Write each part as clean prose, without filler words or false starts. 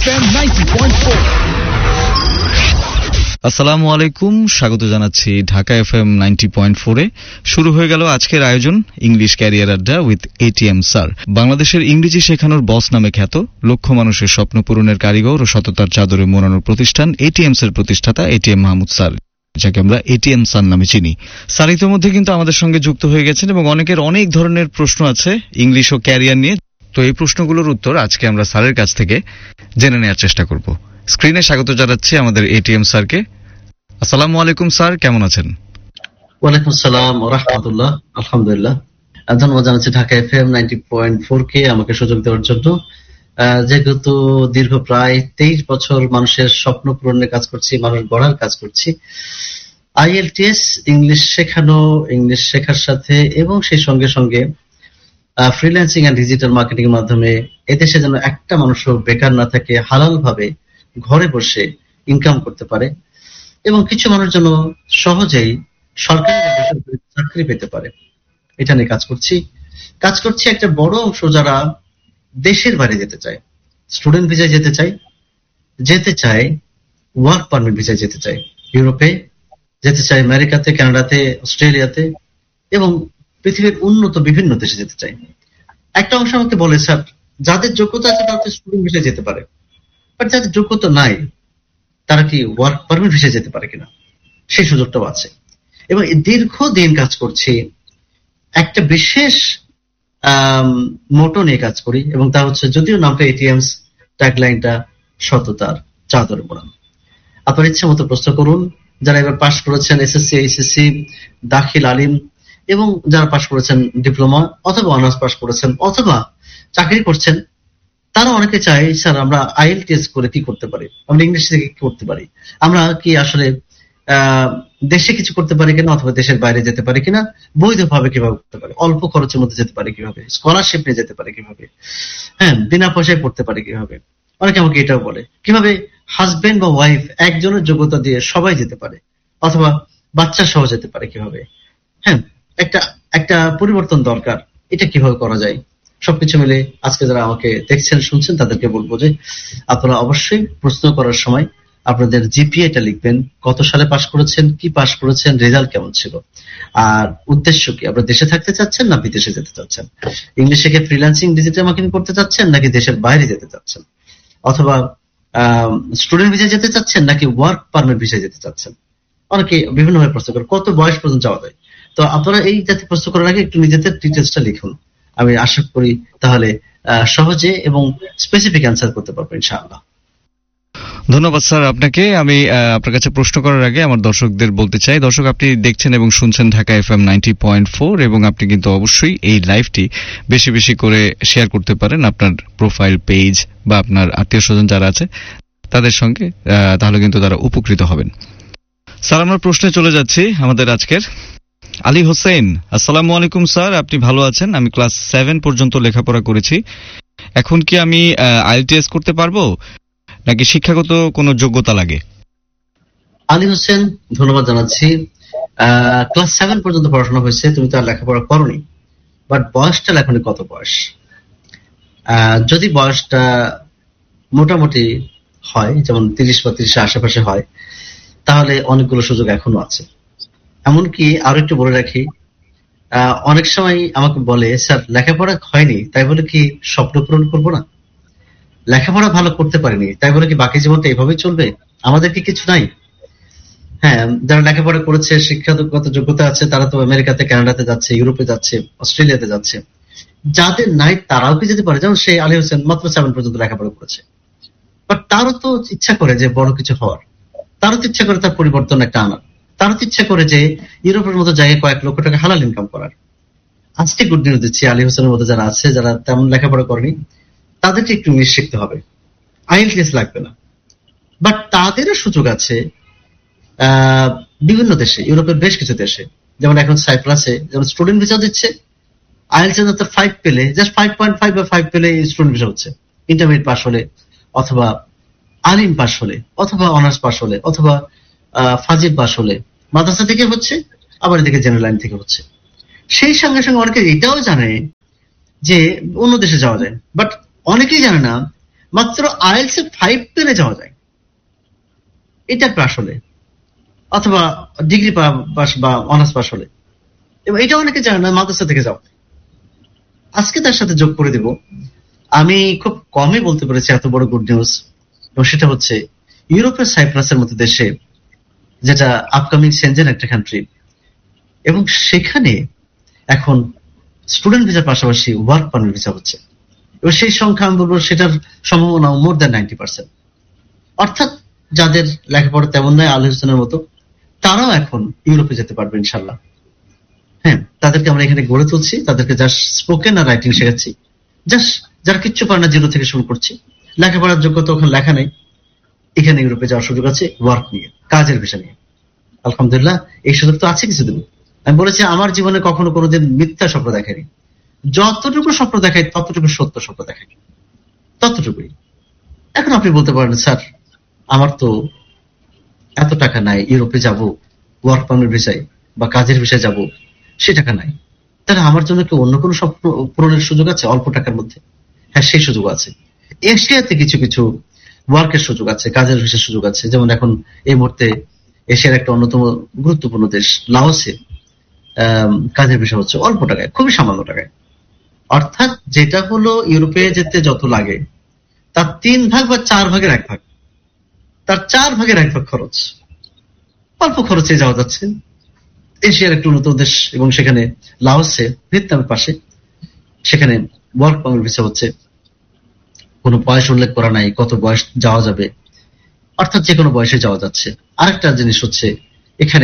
আসসালামু আলাইকুম, স্বাগত জানাচ্ছি ঢাকা এফএম 90.4-এ। শুরু হয়ে গেল আজকের আয়োজন ইংলিশ ক্যারিয়ার আড্ডা উইথ এটিএম স্যার। বাংলাদেশের ইংরেজি শেখানোর বস নামে খ্যাত, লক্ষ মানুষের স্বপ্ন পূরণের কারিগর ও সততার চাদরে মোড়ানোর প্রতিষ্ঠান এটিএমস এর প্রতিষ্ঠাতা এটিএম মাহমুদ স্যার, যাকে আমরা এটিএম স্যার নামে চিনি। স্যার ইতিমধ্যে কিন্তু আমাদের সঙ্গে যুক্ত হয়ে গেছেন এবং অনেকের অনেক ধরনের প্রশ্ন আছে ইংলিশ ও ক্যারিয়ার নিয়ে। তো এই প্রশ্নগুলোর উত্তর আজকে আমরা স্যারের কাছ থেকে জেনে নেওয়ার চেষ্টা করব। স্ক্রিনে স্বাগত জানাচ্ছি আমাদের এটিএম স্যারকে। আসসালামু আলাইকুম স্যার, কেমন আছেন? ওয়ালাইকুম আসসালাম ওয়া রাহমাতুল্লাহ। আলহামদুলিল্লাহ। ধন্যবাদ জানাচ্ছি ঢাকা এফএম 90.4 কে আমাকে সুযোগ দেওয়ার জন্য। যেহেতু দীর্ঘ প্রায় 23 বছর মানুষের স্বপ্ন পূরণের কাজ করছি, মানুষ গড়ার কাজ করছি, আইএলটিএস ইংলিশ শেখানো, ইংলিশ শেখার সাথে এবং সেই সঙ্গে সঙ্গে ফ্রিল্যান্সিং এন্ড ডিজিটাল মার্কেটিং এর মাধ্যমে এদেশে যেন একটা মানুষও বেকার না থাকে, হালাল ভাবে ঘরে বসে ইনকাম করতে পারে এবং কিছু মানুষ যেন সহজেই সরকারি চাকরি পেতে পারে, এটা নিয়ে কাজ করছি। একটা বড় অংশ যারা দেশের বাইরে যেতে চায়, স্টুডেন্ট ভিসায় যেতে চায়, ওয়ার্ক পারমিট ভিসায় যেতে চায়, ইউরোপে যেতে চায়, আমেরিকাতে, কানাডাতে, অস্ট্রেলিয়াতে এবং পৃথিবীর উন্নত বিভিন্ন দেশে যেতে চায়। একটা অংশ আমাকে বলে, স্যার যাদের যোগ্যতা আছে তারা তো স্টুডেন্ট ভিসায় যেতে পারে, বাট যাদের যোগ্যতা নাই তারা কি ওয়ার্ক পারমিট ভিসায় যেতে পারে কিনা, সেই সুযোগটাও আছে। এবং দীর্ঘদিন কাজ করছি, একটা বিশেষ মোটো নিয়ে কাজ করি এবং তা হচ্ছে, যদিও নামটা এটিএমস, ট্যাগলাইনটা সততার চাদরে মোড়ানো। আপনার ইচ্ছে মতো প্রশ্ন করুন। যারা এবার পাশ করেছেন এসএসসি, এইচএসসি, দাখিল, আলিম এবং যারা পাশ করেছেন ডিপ্লোমা অথবা অনার্স পাশ করেছেন অথবা চাকরি করছেন, তারা অনেকে চায়, স্যার আমরা আইএলটিএস করে কি করতে পারি, আমরা ইংলিশ থেকে কি করতে পারি, আমরা কি আসলে দেশে কিছু করতে পারি কিনা অথবা দেশের বাইরে যেতে পারি কিনা, বৈধভাবে কিভাবে করতে পারি, অল্প খরচের মধ্যে যেতে পারি কিভাবে, স্কলারশিপ নিয়ে যেতে পারি কিভাবে, বিনা পয়সায় পড়তে পারি কিভাবে। অনেকে আমাকে এটাও বলে, কিভাবে হাজবেন্ড বা ওয়াইফ একজনের যোগ্যতা দিয়ে সবাই যেতে পারে অথবা বাচ্চা সহ যেতে পারে কিভাবে। একটা পরিবর্তন দরকার, এটা কিভাবে করা যায়। সবকিছু মিলে আজকে যারা আমাকে দেখছেন, শুনছেন, তাদেরকে বলবো যে আপনারা অবশ্যই প্রশ্ন করার সময় আপনাদের জিপিএটা লিখবেন, কত সালে পাশ করেছেন, কি পাশ করেছেন, রেজাল্ট কেমন ছিল, আর উদ্দেশ্য কি, আপনারা দেশে থাকতে চাচ্ছেন না বিদেশে যেতে চাচ্ছেন, ইংলিশ শিখে ফ্রিল্যান্সিং ডিজিটাল মার্কেটিং করতে চাচ্ছেন নাকি দেশের বাইরে যেতে চাচ্ছেন, অথবা স্টুডেন্ট ভিসায় যেতে চাচ্ছেন নাকি ওয়ার্ক পারমিট ভিসায় যেতে চাচ্ছেন। অনেকে বিভিন্নভাবে প্রশ্ন করে, কত বয়স পর্যন্ত যাওয়া যায়। তো আপনারা এই জাতীয় প্রশ্ন করার আগে একটু নিজেদের ডিটেলসটা লিখুন, আমি আশা করি তাহলে সহজে এবং স্পেসিফিক অ্যান্সার করতে পারবো ইনশাআল্লাহ। ধন্যবাদ স্যার আপনাকে। আমি আপনার কাছে প্রশ্ন করার আগে আমার দর্শকদের বলতে চাই, দর্শক আপনি দেখছেন এবং শুনছেন ঢাকা এফএম 90.4 এবং আপনি কিন্তু অবশ্যই এই লাইভটি বেশি বেশি করে শেয়ার করতে পারেন আপনার প্রোফাইল পেজ বা আপনার আত্মীয় স্বজন যারা আছে তাদের সঙ্গে, তাহলে কিন্তু তারা উপকৃত হবেন। স্যার আমরা প্রশ্নে চলে যাচ্ছি আমাদের আজকের। আলী হোসেন, আসসালামু আলাইকুম স্যার, আপনি ভালো আছেন? আমি ক্লাস 7 পর্যন্ত লেখাপড়া করেছি, এখন কি আমি আইএলটিএস করতে পারবো নাকি শিক্ষাগত কোনো যোগ্যতা লাগে? আলী হোসেন, ধন্যবাদ জানাচ্ছি। ক্লাস 7 পর্যন্ত পড়াশোনা হয়েছে, তুমি তো আর লেখাপড়া করোনি, বাট বয়সটা এখনই কত বয়স? যদি বয়সটা মোটামুটি হয়, যেমন 30 বা 30 আশেপাশে হয়, তাহলে অনেকগুলো সুযোগ এখনো আছে। এমনকি আরো একটু বলে রাখি, অনেক সময় আমাকে বলে, স্যার লেখাপড়া হয়নি তাই বলে কি স্বপ্ন পূরণ করবো না, লেখাপড়া ভালো করতে পারিনি তাই বলে কি বাকি জীবনটা এইভাবেই চলবে, আমাদের কি কিছু নাই? যারা লেখাপড়া করেছে, শিক্ষাগত যোগ্যতা আছে, তারা তো আমেরিকাতে, কানাডাতে যাচ্ছে, ইউরোপে যাচ্ছে, অস্ট্রেলিয়াতে যাচ্ছে। যাদের নাই তারাও কি যেতে পারে। যেমন সেই আলী হোসেন মাত্র 7 পর্যন্ত লেখাপড়া করেছে, বাট তারও তো ইচ্ছা করে যে বড় কিছু হওয়ার, তারও তো ইচ্ছা করে তার পরিবর্তন একটা আনার, তারও তো ইচ্ছা করে যে ইউরোপের মতো জায়গায় কয়েক লক্ষ টাকা হালাল ইনকাম করার। আজকে গুড নিউজ দিচ্ছি, আলী হোসেনের মতো যারা আছে, যারা তেমন লেখাপড়া করেনি, তাদেরকে একটু ইংলিশ শিখতে হবে, আইএলটিএস লাগবে না। বাট তাদেরও সুযোগ আছে বিভিন্ন দেশে, ইউরোপের বেশ কিছু দেশে, যেমন এখন সাইপ্রাসে যেমন স্টুডেন্ট ভিসা দিচ্ছে, আইএলটিএস 5 পেলে, জাস্ট 5.5 বা 5 পেলে স্টুডেন্ট ভিসা হচ্ছে, ইন্টারমিডিয়েট পাস হলে অথবা আলিম পাস হলে অথবা অনার্স পাস হলে অথবা ফাজিল পাস হলে মাদ্রাসা থেকে হচ্ছে, আবার এদিকে জেনারেল লাইন থেকে হচ্ছে। সেই সঙ্গে সঙ্গে অনেকে এটাও জানে যে অন্য দেশে যাওয়া যায়, বাট অনেকেই জানে না মাত্র আইএলটিএস 5 পেলে যাওয়া যায়। এটা আসলে, অথবা ডিগ্রি পাস বা অনার্স পাস হলে, এবং এটা অনেকে জানে না, মাদ্রাসা থেকে যাও। আজকে তার সাথে যোগ করে দেব, আমি খুব কমই বলতে পেরেছি এত বড় গুড নিউজ, এবং সেটা হচ্ছে ইউরোপের সাইপ্রাসের মতো দেশে, যেটা আপকামিং সেনজেন একটা কান্ট্রি, এবং সেখানে এখন স্টুডেন্ট ভিসার পাশাপাশি ওয়ার্ক পারমিট ভিসা হচ্ছে, এবং সেই সংখ্যা আমি বলবো সেটার সম্ভাবনা মোর দ্যান 90%। অর্থাৎ যাদের লেখাপড়া তেমন নয় আল হোসেনের মতো, তারাও এখন ইউরোপে যেতে পারবে ইনশাল্লাহ। হ্যাঁ, তাদেরকে আমরা এখানে গড়ে তুলছি, তাদেরকে জাস্ট স্পোকেন আর রাইটিং শেখাচ্ছি, জাস্ট যারা কিচ্ছু পারে না, জিরো থেকে শুরু করছি, লেখাপড়ার যোগ্যতা ওখানে লেখা নেই, এখানে ইউরোপে যাওয়ার সুযোগ আছে ওয়ার্ক নিয়ে, কাজের বিষয় নিয়ে। আলহামদুলিল্লাহ, এই সুযোগ তো আছে কিছুদিন। আমি বলেছি আমার জীবনে কখনো কোনোদিন মিথ্যা স্বপ্ন দেখাইনি, যতটুকু স্বপ্ন দেখাই ততটুকু সত্য স্বপ্ন দেখাই, ততটুকুই। এখন আপনি বলতে পারেন, স্যার আমার তো এত টাকা নাই, ইউরোপে যাব ওয়ার্ক পারমিট ভিসায় বা কাজের বিষয়ে যাব, সে টাকা নাই, তাহলে আমার জন্য কি অন্য কোনো স্বপ্ন পূরণের সুযোগ আছে অল্প টাকার মধ্যে? হ্যাঁ, সেই সুযোগ আছে। এশিয়াতে কিছু কিছু ওয়ার্কের সুযোগ আছে, কাজের বিষয়ের সুযোগ আছে। যেমন এখন এই মুহূর্তে এশিয়ার একটা অন্যতম গুরুত্বপূর্ণ দেশ লাওসে কাজের বিষয় হচ্ছে অল্প টাকায়, খুবই সামান্য টাকায়। অর্থাৎ যেটা হলো ইউরোপে যেতে যত লাগে তার 3 ভাগ বা 4 ভাগের 1 ভাগ, তার 4 ভাগের 1 ভাগ খরচ, অল্প খরচে যাওয়া যাচ্ছে। এশিয়ার একটু উন্নত দেশ, এবং সেখানে লাওসে ভিয়েতনামের পাশে, সেখানে ওয়ার্ক পারমিট ভিসা হচ্ছে, কোনো বয়স উল্লেখ করা নাই, কত বয়স যাওয়া যাবে, অর্থাৎ যে কোনো বয়সে যাওয়া যাচ্ছে। আরেকটা জিনিস হচ্ছে এখানে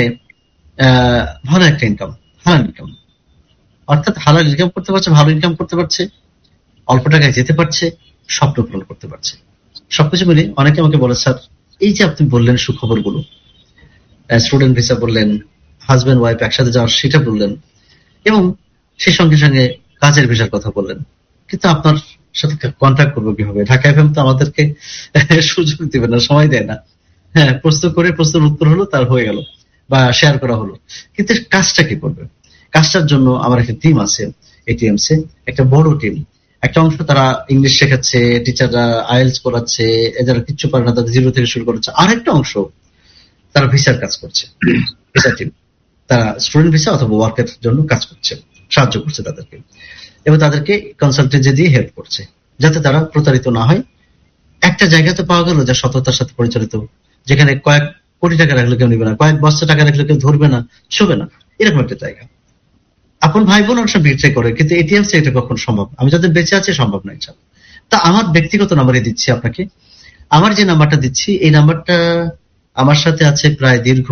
ভালো একটা ইনকাম, হালাল ইনকাম, অর্থাৎ হালাল ইনকাম করতে পারছে, ভালো ইনকাম করতে পারছে, অল্প টাকায় যেতে পারছে, স্বপ্ন পূরণ করতে পারছে। সবকিছু মিলে অনেকে আমাকে বলে, স্যার এই যে আপনি বললেন সুখবর গুলো, স্টুডেন্ট ভিসা বললেন, হাজব্যান্ড ওয়াইফ একসাথে যাওয়ার সেটা বললেন, এবং সেই সঙ্গে সঙ্গে কাজের ভিসার কথা বললেন, কিন্তু আপনার সাথে কন্ট্যাক্ট করবো কিভাবে? ঢাকা এফএম তো আমাদেরকে সুযোগ দিবে না, সময় দেয় না। হ্যাঁ, প্রশ্ন করে প্রশ্নের উত্তর হলো, তার হয়ে গেল বা শেয়ার করা হলো, কিন্তু কাজটা কি করবে? কাজটার জন্য আমার একটা টিম আছে এটিএমস এ, একটা বড় টিম। একটা অংশ তারা ইংলিশ শেখাচ্ছে, টিচাররা আইএলটিএস করাচ্ছে, যারা কিচ্ছু পারে না তাদের জিরো থেকে শুরু করাচ্ছে। আরেকটা অংশ তারা ভিসার কাজ করছে, ভিসা টিম, তারা স্টুডেন্ট ভিসা অথবা ওয়ার্কের জন্য কাজ করছে, সাহায্য করছে তাদেরকে, এবং তাদেরকে কনসালটেন্সি দিয়ে হেল্প করছে, যাতে তারা প্রতারিত না হয়। একটা জায়গা তো পাওয়া গেল যা সততার সাথে পরিচালিত, যেখানে কয়েক কোটি টাকা রাখলে কেউ নিবে না, কয়েক বস্তা টাকা রাখলে কেউ ধরবে না, ছবে না, এরকম একটা জায়গা। আপন ভাই বোন অনেক বিট্রে করে, কিন্তু এটিএমস এটা কখন সম্ভব? আমি যাদের বেঁচে আছে সম্ভব নয়। তা আমার ব্যক্তিগত নাম্বারে দিচ্ছি আপনাকে, আমার যে নাম্বারটা দিচ্ছি এই নাম্বারটা আমার সাথে আছে প্রায় দীর্ঘ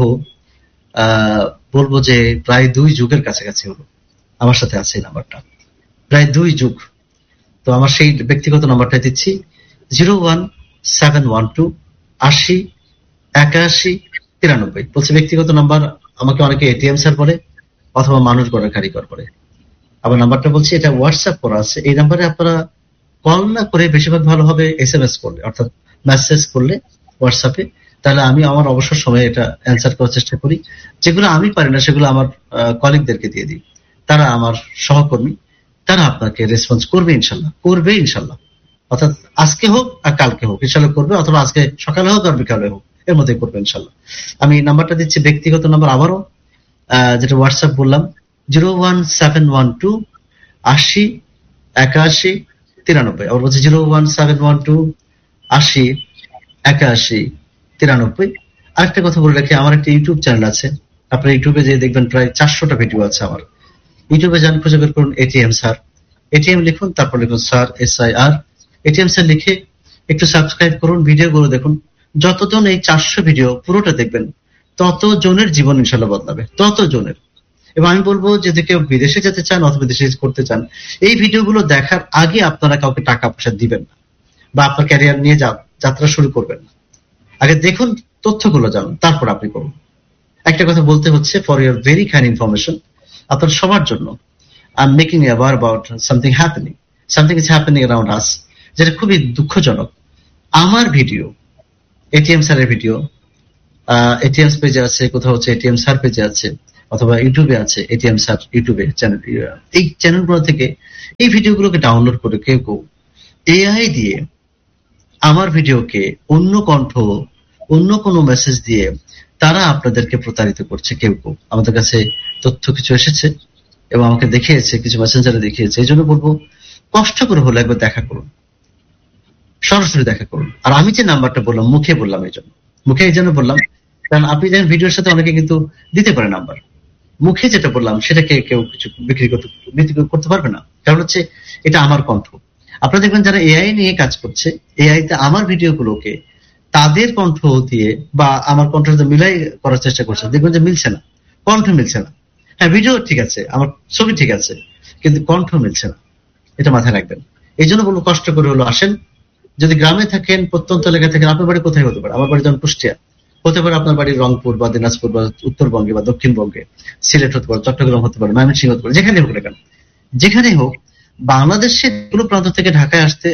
বলবো যে প্রায় 2 যুগের কাছাকাছি হলো আমার সাথে আছে এই নাম্বারটা, প্রায় 2 যুগ। তো আমার সেই ব্যক্তিগত নাম্বারটা দিচ্ছি 01712808193। বলছে ব্যক্তিগত নাম্বার, আমাকে অনেকে এটিএম স্যার বলে অথবা মানুষ গড়ার কারিগর বলে। আবার নাম্বারটা বলছি, এটা হোয়াটসঅ্যাপ করা আছে, এই নাম্বারে আপনারা কল না করে বেশিরভাগ ভালো হবে এসএমএস করলে, অর্থাৎ মেসেজ করলে হোয়াটসঅ্যাপে, তাহলে আমি আমার অবসর সময়ে এটা অ্যান্সার করার চেষ্টা করি। যেগুলো আমি পারি না সেগুলো আমার কলিগদেরকে দিয়ে দিই, তারা আমার সহকর্মী, তারা আপনাকে রেসপন্স করবে ইনশাল্লাহ, করবে ইনশাল্লাহ। অর্থাৎ আজকে হোক আর কালকে হোক ইনশাল্লাহ করবে, অথবা আজকে সকালে হোক আর বিকালে হোক, এর মধ্যে করবে ইনশাল্লাহ। আমি নাম্বারটা দিচ্ছি ব্যক্তিগত নাম্বার, আবারও যেটা হোয়াটসঅ্যাপ বললাম, 01712808193। আবার বলছি 01712808193। আরেকটা কথা বলে রাখি, আমার একটা ইউটিউব চ্যানেল আছে, আপনার ইউটিউবে যে দেখবেন প্রায় 400টা ভিডিও আছে আমার। ইউটিউবে যান, খুঁজে বের করুন এটিএম স্যার, এটিএম লিখুন, তারপর লিখুন স্যার, SIR, এটিএম স্যার লিখে একটু সাবস্ক্রাইব করুন, ভিডিওগুলো দেখুন। যতজন এই 400 ভিডিও পুরোটা দেখবেন ততজনের জীবন ইনশাল্লাহ বদলাবে, ততজনের। এবং আমি বলবো যদি কেউ বিদেশে যেতে চান অথবা বিদেশে করতে চান, এই ভিডিওগুলো দেখার আগে আপনারা কাউকে টাকা পয়সা দিবেন না, বা আপনার ক্যারিয়ার নিয়ে যাত্রা শুরু করবেন না। আগে দেখুন, তথ্যগুলো জানুন, তারপর আপনি করুন। একটা কথা বলতে হচ্ছে, for your very kind information, আপনার সবার জন্য, I am making aware about something is happening around us, যেটা খুবই দুঃখজনক। আমার ভিডিও, এটিএম স্যারের ভিডিও, এটিএম পেজে আছে, কোথাও হচ্ছে এটিএম স্যার পেজে আছে, অথবা ইউটিউবে আছে এটিএম স্যার ইউটিউবে চ্যানেল। এই চ্যানেলগুলো থেকে এই ভিডিওগুলোকে ডাউনলোড করে কেউ এআই দিয়ে আমার ভিডিওকে অন্য কণ্ঠ, অন্য কোনো মেসেজ দিয়ে তারা আপনাদেরকে প্রতারিত করছে। কেউ কেউ আমাদের কাছে তথ্য কিছু এসেছে এবং আমাকে দেখিয়েছে, কিছু মেসেঞ্জারে দেখিয়েছে। এই জন্য বলবো, কষ্ট করে হলে একবার দেখা করুন, সরাসরি দেখা করুন। আর আমি যে নাম্বারটা বললাম, মুখে বললাম, মুখে এই জন্য বললাম কারণ আপনি জানেন ভিডিওর সাথে অনেকে কিন্তু দিতে পারে নাম্বার। মুখে যেটা বললাম সেটাকে কেউ কিছু বিক্রি করতে পারবে না, কারণ হচ্ছে এটা আমার কণ্ঠ। আপনারা দেখবেন যারা এআই নিয়ে কাজ করছে, এআই তে আমার ভিডিওগুলোকে তাদের কণ্ঠ দিয়ে বা আমার কণ্ঠের সাথে মিলাই করার চেষ্টা করছে, দেখবেন যে মিলছে না, কণ্ঠ মিলছে না। হ্যাঁ, ভিডিও ঠিক আছে, আমার ছবি ঠিক আছে, কিন্তু কণ্ঠ মিলছে না। এটা মাথায় রাখবেন। এই জন্য বলবো, কষ্ট করে হলো আসেন। যদি গ্রামে থাকেন, প্রত্যন্ত এলাকায় থাকেন, আপনার বাড়ি কোথায় হতে পারে? আমার বাড়ি যেমন কুষ্টিয়া, হতে পারে আপনার বাড়ি রংপুর বা দিনাজপুর বা উত্তরবঙ্গে বা দক্ষিণবঙ্গে, সিলেট হতে পারে, চট্টগ্রাম হতে পারে, ময়মনসিংহ হতে পারে, যেখানে হোক না কেন, যেখানে হোক, বাংলাদেশের কোনো প্রান্ত থেকে ঢাকায় আসতে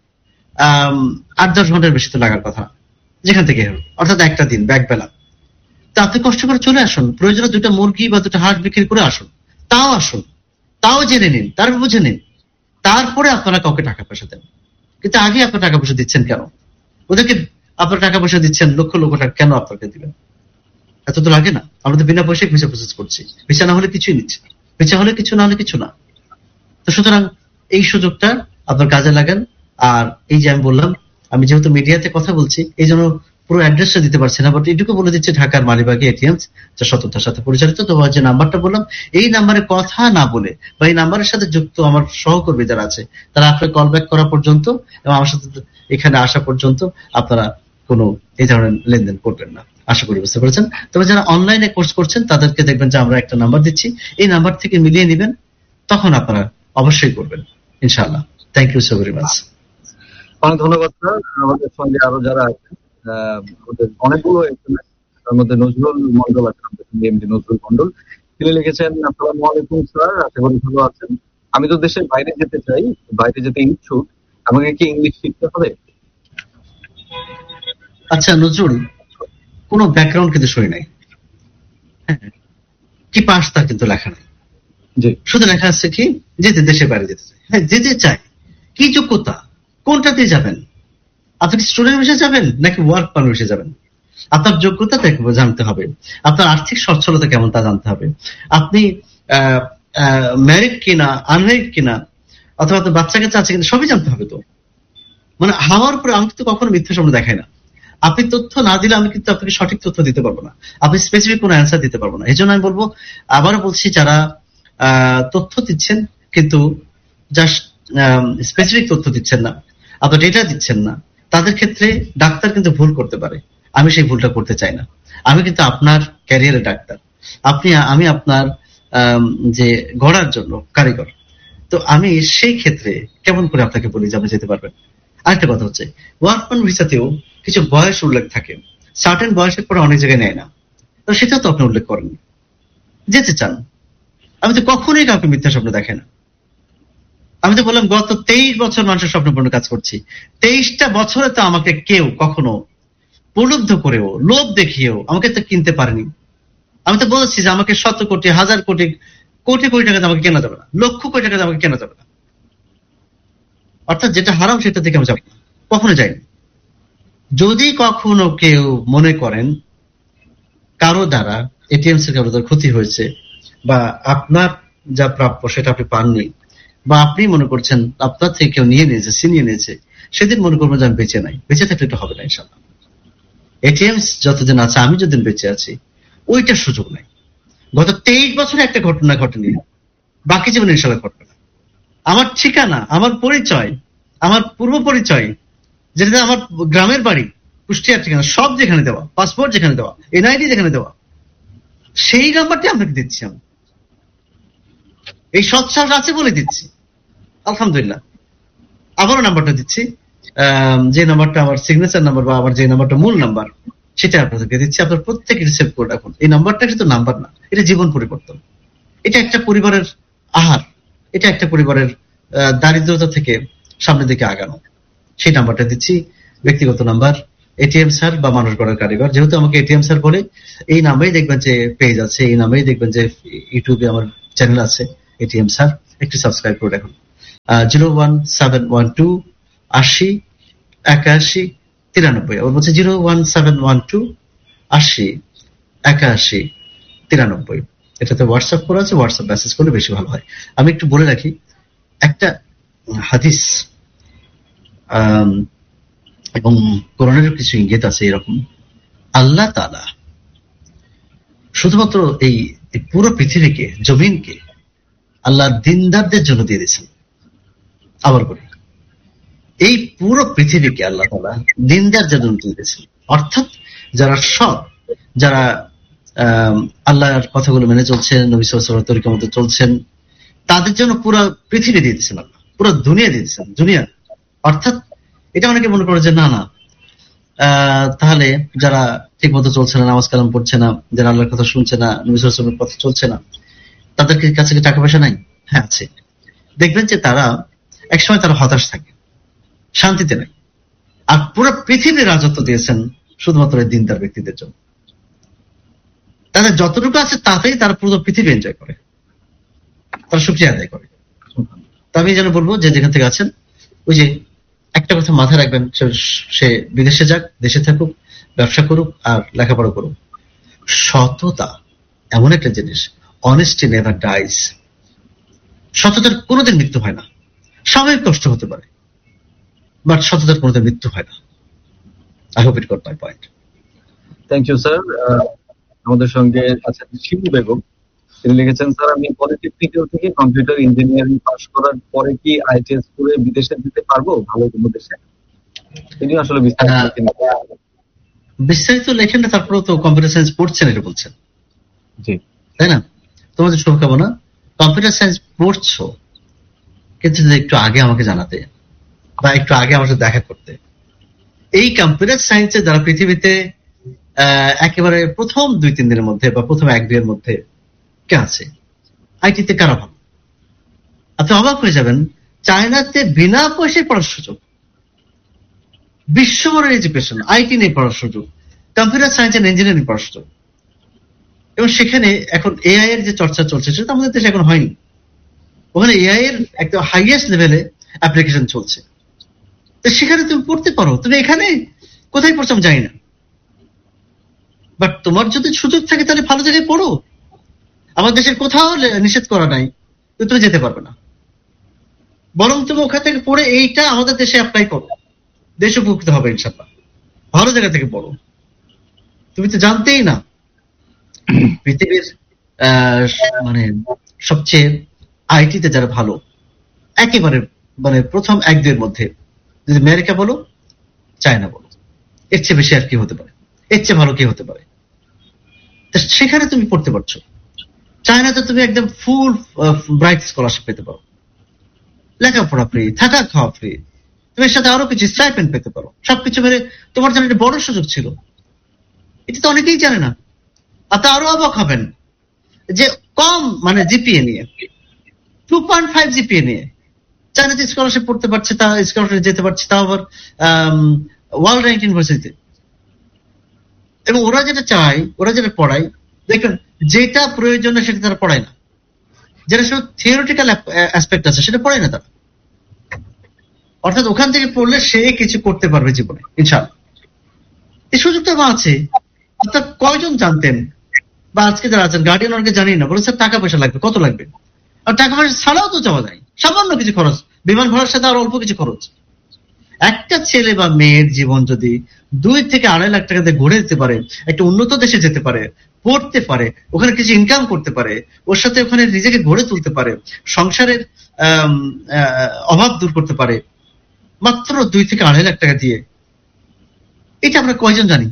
8-10 ঘন্টার বেশি তো লাগার কথা, যেখান থেকে হোক, অর্থাৎ একটা দিন ব্যাকবেলা। তা আপনি কষ্ট করে চলে আসুন, প্রয়োজনে 2টা মুরগি বা 2টা হাঁস বিক্রি করে আসুন, তাও জেনে নিন, তারপর বুঝে নিন, তারপরে আপনারা কাউকে টাকা পয়সা দেন। কিন্তু আগে আপনার টাকা পয়সা দিচ্ছেন কেন? ওদেরকে আপনার টাকা পয়সা দিচ্ছেন, লক্ষ লক্ষ টাকা কেন আপনাকে দিবেন? এত তো লাগে না। আমরা তো বিনা পয়সায় ভিসা প্রসেস করছি, ভিসা না হলে কিছুই নিচ্ছি, ভিসা হলে কিছু, না হলে কিছু না। তো সুতরাং এই সুযোগটা আপনার কাজে লাগান। আর এই যে আমি বললাম, আমি যেহেতু মিডিয়াতে কথা বলছি, এই জন্য পুরো অ্যাড্রেসটা দিতে পারছি না, বাট এটুকু বলে দিচ্ছে ঢাকার মালিবাগে এটিএমস, যা সততার সাথে পরিচালিত। তো যে নাম্বারটা বললাম, এই নাম্বারে কথা না বলে বা এই নাম্বারের সাথে যুক্ত আমার সহকর্মী যারা আছে, তারা আপনাকে কল ব্যাক করা পর্যন্ত এবং আমার সাথে এখানে আসা পর্যন্ত আপনারা কোনো এই ধরনের লেনদেন করবেন না। আশা করি বুঝতে পেরেছেন। তবে যারা অনলাইনে কোর্স করছেন, তাদেরকে দেখবেন যে আমরা একটা নাম্বার দিচ্ছি, এই নাম্বার থেকে মিলিয়ে নেবেন, তখন আপনারা অবশ্যই করবেন ইনশাআল্লাহ। Thank you so very much. অনেক ধন্যবাদ স্যার। আমাদের সঙ্গে আরো যারা আছেন, আমাদের অনেকগুলো SMS, তার মধ্যে নজরুল মন্ডল আছেন, আমাদের সঙ্গে এমডি নজরুল মন্ডল। তিনি লিখেছেন, আসসালামু আলাইকুম স্যার, আশা করি ভালো আছেন। আমি তো দেশের বাইরে যেতে চাই, বাইরে যেতে ইচ্ছুক, আমাকে কি ইংলিশ শিখতে হবে? আচ্ছা নজরুল, কোনো ব্যাকগ্রাউন্ড কিন্তু সই নাই, কি পাস তা কিন্তু লেখা নাই, শুধু লেখা আছে কি যেতে, দেশের বাইরে যেতে চাই। হ্যাঁ, যেতে চাই, কি যোগ্যতা, কোনটাতে যাবেন? আপনি কি স্টুডেন্ট ভিসায় যাবেন নাকি ওয়ার্ক পারমিট ভিসায় যাবেন? আপনার যোগ্যতা জানতে হবে, আপনার আর্থিক সচ্ছলতা কেমন তা জানতে হবে, আপনি ম্যারিড কিনা, আনম্যারিড কিনা, অথবা আপনার বাচ্চা কাচ্চা আছে কিনা, সবই জানতে হবে। তো মানে হাওয়ার উপরে আমি তো কখনো মিথ্যা স্বপ্ন দেখাই না। আপনি তথ্য না দিলে আমি কিন্তু আপনাকে সঠিক তথ্য দিতে পারবো না, আপনি স্পেসিফিক কোনো অ্যান্সার দিতে পারবো না। এই জন্য আমি বলবো, আবারও বলছি, যারা তথ্য দিচ্ছেন কিন্তু জাস্ট স্পেসিফিক তথ্য দিচ্ছেন না, আপনার ডেটা দিচ্ছেন না, তাদের ক্ষেত্রে ডাক্তার কিন্তু ভুল করতে পারে। আমি সেই ভুলটা করতে চাই না। আমি কিন্তু আপনার ক্যারিয়ারের ডাক্তার, আমি আপনার যে গড়ার জন্য কারিগর। তো আমি সেই ক্ষেত্রে কেমন করে আপনাকে বলি যে আপনি যেতে পারবেন? আরেকটা কথা হচ্ছে, ওয়ার্ক পারমিট ভিসাতেও কিছু বয়স উল্লেখ থাকে, সার্টেন বয়সের পরে অনেক জায়গায় নেয় না, তো সেটা তো আপনি উল্লেখ করেন। যেতে চান, আমি তো কখনোই কাউকে মিথ্যা স্বপ্ন দেখে না। আমি তো বললাম, গত 23 বছর মানুষের স্বপ্নপূর্ণ কাজ করছি, 23টা বছরে তো আমাকে কেউ কখনো প্রলুব্ধ করেও, লোভ দেখিয়েও আমাকে তো কিনতে পারেনি। আমি তো বলেছি যে আমাকে 100 কোটি, 1000 কোটি, কোটি কোটি টাকা আমাকে কেনা যাবে না, লক্ষ কোটি টাকা আমাকে কেনা যাবে না। অর্থাৎ যেটা হারাম সেটা থেকে আমি যাবো না, কখনো যাইনি। যদি কখনো কেউ মনে করেন কারো দ্বারা এটিএমস এর কারো দ্বারা ক্ষতি হয়েছে, বা আপনার যা প্রাপ্য সেটা আপনি পাননি, বা আপনি মনে করছেন আপনার থেকে কেউ নিয়ে নিয়েছে, ছিনিয়ে নিয়েছে, সেদিন মনে করবো যে আমি বেঁচে নাই। বেঁচে থাকলে এটা হবে না ইনশাল্লাহ। এটিএমস যতদিন আছে, আমি যতদিন বেঁচে আছি, ওইটার সুযোগ নাই। গত 23 বছরে একটা ঘটনা ঘটেনি, বাকি জীবনে ইনশাল্লাহ ঘটবে না। আমার ঠিকানা, আমার পরিচয়, আমার পূর্ব পরিচয়, যেটা আমার গ্রামের বাড়ি, কুষ্টিয়ার ঠিকানা, সব যেখানে দেওয়া, পাসপোর্ট যেখানে দেওয়া, এনআইডি যেখানে দেওয়া, সেই নাম্বারটি আপনাকে দিচ্ছি। আমি এই সৎসাহস আছে বলে দিচ্ছি, আলহামদুলিল্লাহ। আবারও নাম্বারটা দিচ্ছি, যে নাম্বারটা আমার সিগনেচার নাম্বার বা আমার যে নাম্বারটা মূল নাম্বার, সেটা আপনাদেরকে দিচ্ছি। আপনার প্রত্যেকে রিসেভ করে রাখুন। এই নাম্বারটা কিন্তু নাম্বার না, এটা জীবন পরিবর্তন। এটা একটা পরিবারের আহার, এটা একটা পরিবারের দারিদ্রতা থেকে সামনের দিকে আগানো। সেই নাম্বারটা দিচ্ছি, ব্যক্তিগত নাম্বার, এটিএম স্যার বা মানুষ গড়ার কারিগর। যেহেতু আমাকে এটিএম স্যার বলে, এই নামেই দেখবেন যে পেজ আছে, এই নামেই দেখবেন যে ইউটিউবে আমার চ্যানেল আছে, এটিএম স্যার। একটু সাবস্ক্রাইব করে রাখুন। 01712 80 8193। আবার বলছে 01712808193। এটাতে হোয়াটসঅ্যাপ করা আছে, হোয়াটসঅ্যাপ মেসেজ করলে বেশি ভালো হয়। আমি একটু বলে রাখি, একটা হাদিস এবং কোরআনের কিছু ইঙ্গিত আছে এরকম। আল্লাহ তাআলা শুধুমাত্র এই পুরো পৃথিবীকে, জমিনকে আল্লাহ দিনদারদের জন্য দিয়ে দিয়েছেন। আবার বলি, এই পুরো পৃথিবীকে আল্লাহ তাআলা দিনদারদের জন্য দিয়ে দিয়েছেন, অর্থাৎ যারা সৎ, যারা আল্লাহর কথাগুলো মেনে চলছেন, নবী সাল্লাল্লাহু আলাইহি ওয়াসাল্লামের তরিকার মতো চলছেন, তাদের জন্য পুরো পৃথিবী দিয়ে দিয়েছেন আল্লাহ, পুরো দুনিয়া দিয়ে দিয়েছেন। দুনিয়া অর্থাৎ এটা অনেকে মনে করে যে না না, তাহলে যারা ঠিক মতো চলছে না, নামাজ কালাম পড়ছে না, যারা আল্লাহর কথা শুনছে না, নবী সাল্লাল্লাহু আলাইহি ওয়াসাল্লামের কথা চলছে না, তাদের কাছে কি টাকা পয়সা নাই? হ্যাঁ আছে। দেখবেন যে তারা একসময় তারা হতাশ থাকে, শান্তিতে নাই। আর পুরো পৃথিবীর রাজত্ব দিয়েছেন শুধুমাত্র এই দিনদার ব্যক্তিদের জন্য। তাদের যতটুকু আছে তাতেই তারা পুরো পৃথিবী এনজয় করে, তারা শুকরিয়া আদায় করে। তো আমি যেন বলবো যে যেখান থেকে আছেন, ওই যে একটা কথা মাথায় রাখবেন, সে বিদেশে যাক, দেশে থাকুক, ব্যবসা করুক আর লেখাপড়া করুক, সততা এমন একটা জিনিস, অনেস্টি নেভার ডাইজ। সততার কোনোদিন মৃত্যু হয় না। স্বাভাবিক কষ্ট হতে পারে, বাট সততার কোনোদিন মৃত্যু হয় না। I hope it got my point. Thank you sir. আমাদের সঙ্গে আছেন শিবু বেগম। তিনি লিখেছেন, স্যার আমি পলিটেকনিক্যাল থেকে কম্পিউটার ইঞ্জিনিয়ারিং পাশ করার পরে কি আইটিএস করে বিদেশে যেতে পারবো, ভালো কোনো দেশে? তিনি আসলে বিস্তারিত লেখেন না, তারপরেও তো কম্পিউটার সায়েন্স পড়ছেন এটা বলছেন, জি তাই না? তোমাদের শুভকামনা। কম্পিউটার সায়েন্স পড়ছো, কিন্তু একটু আগে আমাকে জানাতে বা একটু আগে আমার সাথে দেখা করতে। এই কম্পিউটার সায়েন্সের দ্বারা পৃথিবীতে একেবারে প্রথম 2-3 দিনের মধ্যে বা প্রথম 1-2 এর মধ্যে কে আছে? আইটিতে কারা ভালো? আপনি অবাক হয়ে যাবেন, চায়নাতে বিনা পয়সায় পড়ার সুযোগ, বিশ্বমানের এডুকেশন, আইটি নিয়ে পড়ার সুযোগ, কম্পিউটার সায়েন্স এন্ড ইঞ্জিনিয়ারিং পড়ার সুযোগ। এবং সেখানে এখন এআই এর যে চর্চা চলছে সেটা আমাদের দেশে এখন হয়নি। ওখানে এআই এর একদম হাইয়েস্ট লেভেলে অ্যাপ্লিকেশন চলছে। তো সেখানে তুমি পড়তে পারো। তুমি এখানে কোথায় পড়ছো আমি জানি না, বাট তোমার যদি সুযোগ থাকে তাহলে ভালো জায়গায় পড়ো। আমার দেশের কোথাও নিষেধ করা নাই, তুমি যেতে পারবে না। বরং তুমি ওখান থেকে পড়ে এইটা আমাদের দেশে অ্যাপ্লাই করো, দেশ উপকৃত হবে ইনশাআল্লাহ। ভালো জায়গা থেকে পড়ো। তুমি তো জানতেই না পৃথিবীর মানে সবচেয়ে আইটিতে যারা ভালো, একেবারে মানে প্রথম 1-2 এর মধ্যে, যদি আমেরিকা বলো, চায়না বলো, এর চেয়ে বেশি আর কি হতে পারে? এর চেয়ে ভালো কি হতে পারে? সেখানে তুমি পড়তে পারছো। চায়নাতে তুমি একদম ফুল ব্রাইট স্কলারশিপ পেতে পারো, লেখাপড়া ফ্রি, থাকা খাওয়া ফ্রি, তুমি এর সাথে আরো কিছু স্টাইপেন্ড পেতে পারো, সবকিছু মেরে তোমার জন্য একটা বড় সুযোগ ছিল। এটা তো অনেকেই জানে না। আপনি আরো অবাক হবেন যে কম মানে জিপিএ নিয়ে 2.5 জিপিএ নিয়ে চায়নাতে স্কলারশিপ পড়তে পারছে, তা স্কলারশিপ যেতে পারছে, তাও আবার ওয়ার্ল্ড র্যাঙ্ক ইউনিভার্সিটিতে। এবং ওরা যেটা চায়, ওরা যেটা পড়ায়, দেখুন যেটা প্রয়োজন সেটা তারা পড়ায় না। যেটা শুধু থিওরিটিক্যাল অ্যাসপেক্ট আছে সেটা পড়ায় না তারা। অর্থাৎ ওখান থেকে পড়লে সে কিছু করতে পারবে জীবনে ইনশাআল্লাহ। এই সুযোগটা আছে। আপনার কয়জন জানতেন, বা আজকে যারা আছেন গার্ডিয়ান অনেকে জানি না, বলে স্যার টাকা পয়সা লাগবে, কত লাগবে? আর টাকা পয়সা ছাড়াও তো যাওয়া যায়, সামান্য কিছু খরচ, বিমান ভাড়ার সাথে আর অল্প কিছু খরচ। একটা ছেলে বা মেয়ের জীবন যদি 2 থেকে 2.5 লাখ টাকা দিয়ে গড়ে দিতে পারে, একটা উন্নত দেশে যেতে পারে, পড়তে পারে, ওখানে কিছু ইনকাম করতে পারে, ওর সাথে ওখানে নিজেকে গড়ে তুলতে পারে, সংসারের অভাব দূর করতে পারে, মাত্র 2 থেকে 2.5 লাখ টাকা দিয়ে, এটা আমরা কয়জন জানি?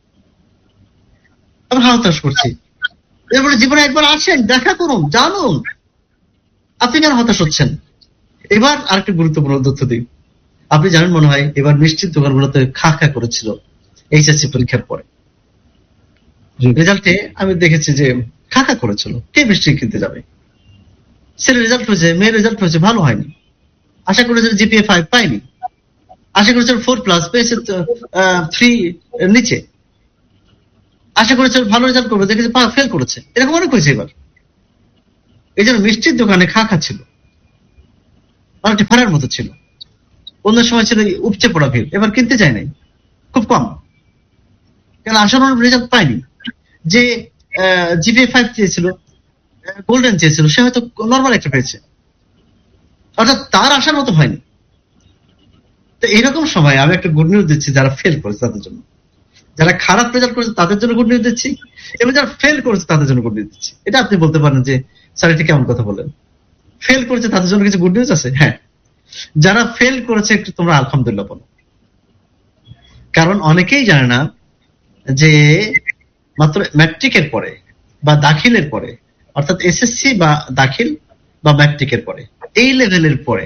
আমরা হতাশ করছি। এরপরে জীবনে একবার আসেন, দেখা করুন, জানুন। আপনি কেন হতাশ হচ্ছেন? এবার আরেকটা গুরুত্বপূর্ণ তথ্য দিই। আপনি জানেন মনে হয় এবার নিশ্চিত দোকানগুলোতে খা খা করেছিল এইচএসসি পরীক্ষার পরে। রেজাল্টে আমি দেখেছি যে খা খা করেছিল। কে মিষ্টি কিনতে যাবে? ছেলের রেজাল্ট হয়েছে, মেয়ের রেজাল্ট হয়েছে, ভালো হয়নি। আশা করেছিল জিপিএ 5 পাইনি, আশা করেছিল 4+ পেয়েছে 3 নিচে, আশা করেছিল ভালো রেজাল্ট করবে, দেখেছে ফেল করেছে। এরকম অনেক হয়েছে এবার। এই জন্য মিষ্টির দোকানে খা খা ছিল, অনেকটা ফেরার মতো ছিল। অন্য সময় ছিল উপচে পড়া ভিড়, এবার কিনতে যায় নাই, খুব কম, কারণ আশানুরূপ রেজাল্ট পায়নি। যে জিপিএ 5 চেয়েছিল, গোল্ডেন চেয়েছিল, সে হয়তো নর্মাল একটা পেয়েছে, অর্থাৎ তার আশার মতো হয়নি। তো এইরকম সময় আমি একটা গুড নিউজ দিচ্ছি যারা ফেল করেছে তাদের জন্য, যারা খারাপ রেজাল্ট করেছে তাদের জন্য গুড নিউজ দিচ্ছি, এবং যারা ফেল করেছে তাদের জন্য গুড নিউজ দিচ্ছি। এটা আপনি বলতে পারেন যে স্যার এটা কেমন কথা বলেন, ফেল করেছে তাদের জন্য কিছু গুড নিউজ আছে? হ্যাঁ, যারা ফেল করেছে একটু তোমরা আলহামদুলিল্লাহ বলো। কারণ অনেকেই জানে না যে মাত্র ম্যাট্রিকের পরে বা দাখিলের পরে, অর্থাৎ এসএসসি বা দাখিল বা ম্যাট্রিকের পরে, এই লেভেলের পরে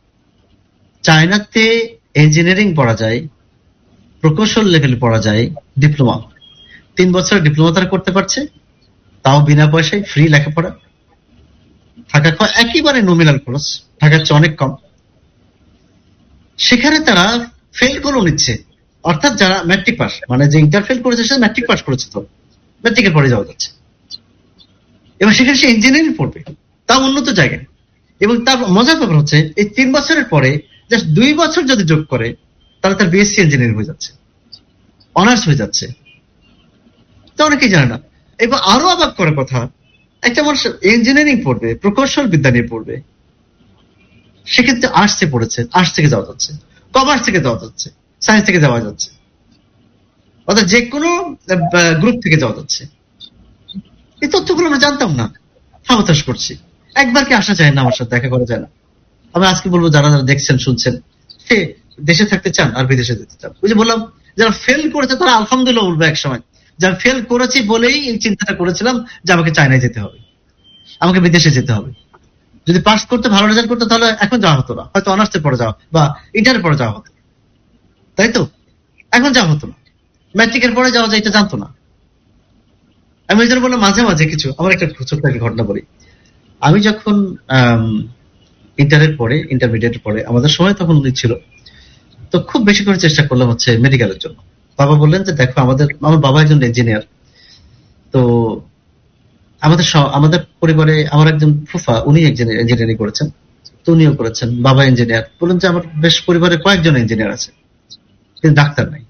চায়নাতে ইঞ্জিনিয়ারিং পড়া যায়, প্রকৌশল লেভেলে পড়া যায়, ডিপ্লোমা, 3 বছরের ডিপ্লোমা তারা করতে পারছে, তাও বিনা পয়সায়, ফ্রি লেখাপড়া, থাকা খাওয়া একেবারে নমিনাল খরচ, ঢাকার চেয়ে অনেক কম। সেখানে তারা ফেল করে নিচ্ছে, অর্থাৎ যারা ম্যাট্রিক পাস, মানে যে ইন্টার ফেল করেছে সে ম্যাট্রিক পাস করেছে, তো ম্যাট্রিকের পরে যাওয়া যাচ্ছে, এবং সেখানে সে ইঞ্জিনিয়ারিং পড়বে, তাও উন্নত জায়গায়। এবং তার মজার ব্যাপার হচ্ছে এই 3 বছরের পরে জাস্ট 2 বছর যদি যোগ করে তাহলে তার বিএসসি ইঞ্জিনিয়ারিং হয়ে যাচ্ছে, অনার্স হয়ে যাচ্ছে। তো অনেকেই জানে না। এবার আরো অবাক করার কথা, একটা মানুষ ইঞ্জিনিয়ারিং পড়বে, প্রকৌশল বিদ্যা নিয়ে পড়বে, সেক্ষেত্রে আর্টসে পড়েছে, আর্টস থেকে যাওয়া যাচ্ছে, কমার্স থেকে যাওয়া যাচ্ছে, সায়েন্স থেকে যাওয়া যাচ্ছে, অর্থাৎ যে কোনো গ্রুপ থেকে যাওয়া যাচ্ছে। এই তথ্যগুলো আমরা জানতাম না, হতাশ করছি। একবার কি আসা যায় না, আমার সাথে দেখা করা যায় না? আমি আজকে বলবো যারা যারা দেখছেন শুনছেন, সে দেশে থাকতে চান আর বিদেশে যেতে চান। ওই যে বললাম, যারা ফেল করেছে তারা আলহামদুলিল্লাহ বলবে এক সময়, যারা ফেল করেছি বলেই এই চিন্তাটা করেছিলাম যে আমাকে চায়নায় যেতে হবে, আমাকে বিদেশে যেতে হবে। যদি পাস করতে, ভালো রেজাল্ট করতে, তাহলে এখন যাওয়া হতো না, হয়তো অনার্সে পড়ে যাওয়া বা ইন্টারের পরে যাওয়া হতো, তাই তো? এখন যাওয়া হতো না, ম্যাট্রিকের পরে যাওয়া যায় এটা জানতো না। আমি ওই জন্য বললাম মাঝে মাঝে কিছু, আমার একটা ছোট্ট একটা ঘটনা বলি। আমি যখন ইন্টারের পরে, ইন্টারমিডিয়েটের পরে, আমাদের সময় তখন উনি ছিল, তো খুব বেশি করে চেষ্টা করলাম হচ্ছে মেডিকেলের জন্য। বাবা বললেন যে দেখো, আমার বাবা একজন ইঞ্জিনিয়ার, তো আমাদের পরিবারে আমার একজন ফুফা, উনি ইঞ্জিনিয়ারিং করেছেন, তো উনিও করেছেন, বাবা ইঞ্জিনিয়ার। বললেন যে আমার বেশ পরিবারে কয়েকজন ইঞ্জিনিয়ার আছে, কিন্তু ডাক্তার নাই।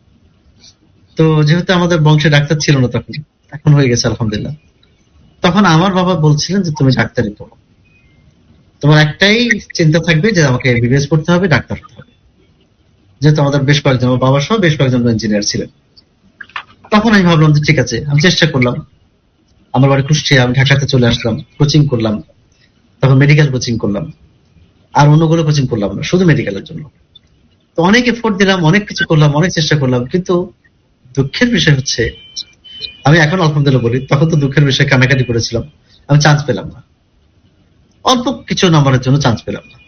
তো যেহেতু আমাদের বংশে ডাক্তার ছিল না তখন, এখন হয়ে গেছে আলহামদুলিল্লাহ। তখন আমার বাবা বলছিলেন যে তুমি ডাক্তারি পড়ো, তোমার একটাই চিন্তা থাকবে যে আমাকে এমবিবিএস পড়তে হবে, ডাক্তার হতে হবে। যেহেতু আমাদের বেশ কয়েকজন, আমার বাবার সহ বেশ কয়েকজন ইঞ্জিনিয়ার ছিলেন, তখন আমি ভাবলাম যে ঠিক আছে, আমি চেষ্টা করলাম। আমার বাড়ি কুষ্টিয়া, আমি ঢাকাতে চলে আসলাম, কোচিং করলাম, তখন মেডিকেল কোচিং করলাম, আর অন্যগুলো কোচিং করলাম না, শুধু মেডিকেলের জন্য। তো অনেক এফোর্ট দিলাম, অনেক কিছু করলাম, অনেক চেষ্টা করলাম, কিন্তু দুঃখের বিষয় হচ্ছে, আমি এখন আলহামদুলিল্লাহ বলি, তখন তো দুঃখের বিষয়, কানাকাটি করেছিলাম, আমি চান্স পেলাম না, অল্প কিছু নাম্বারের জন্য চান্স পেলাম না।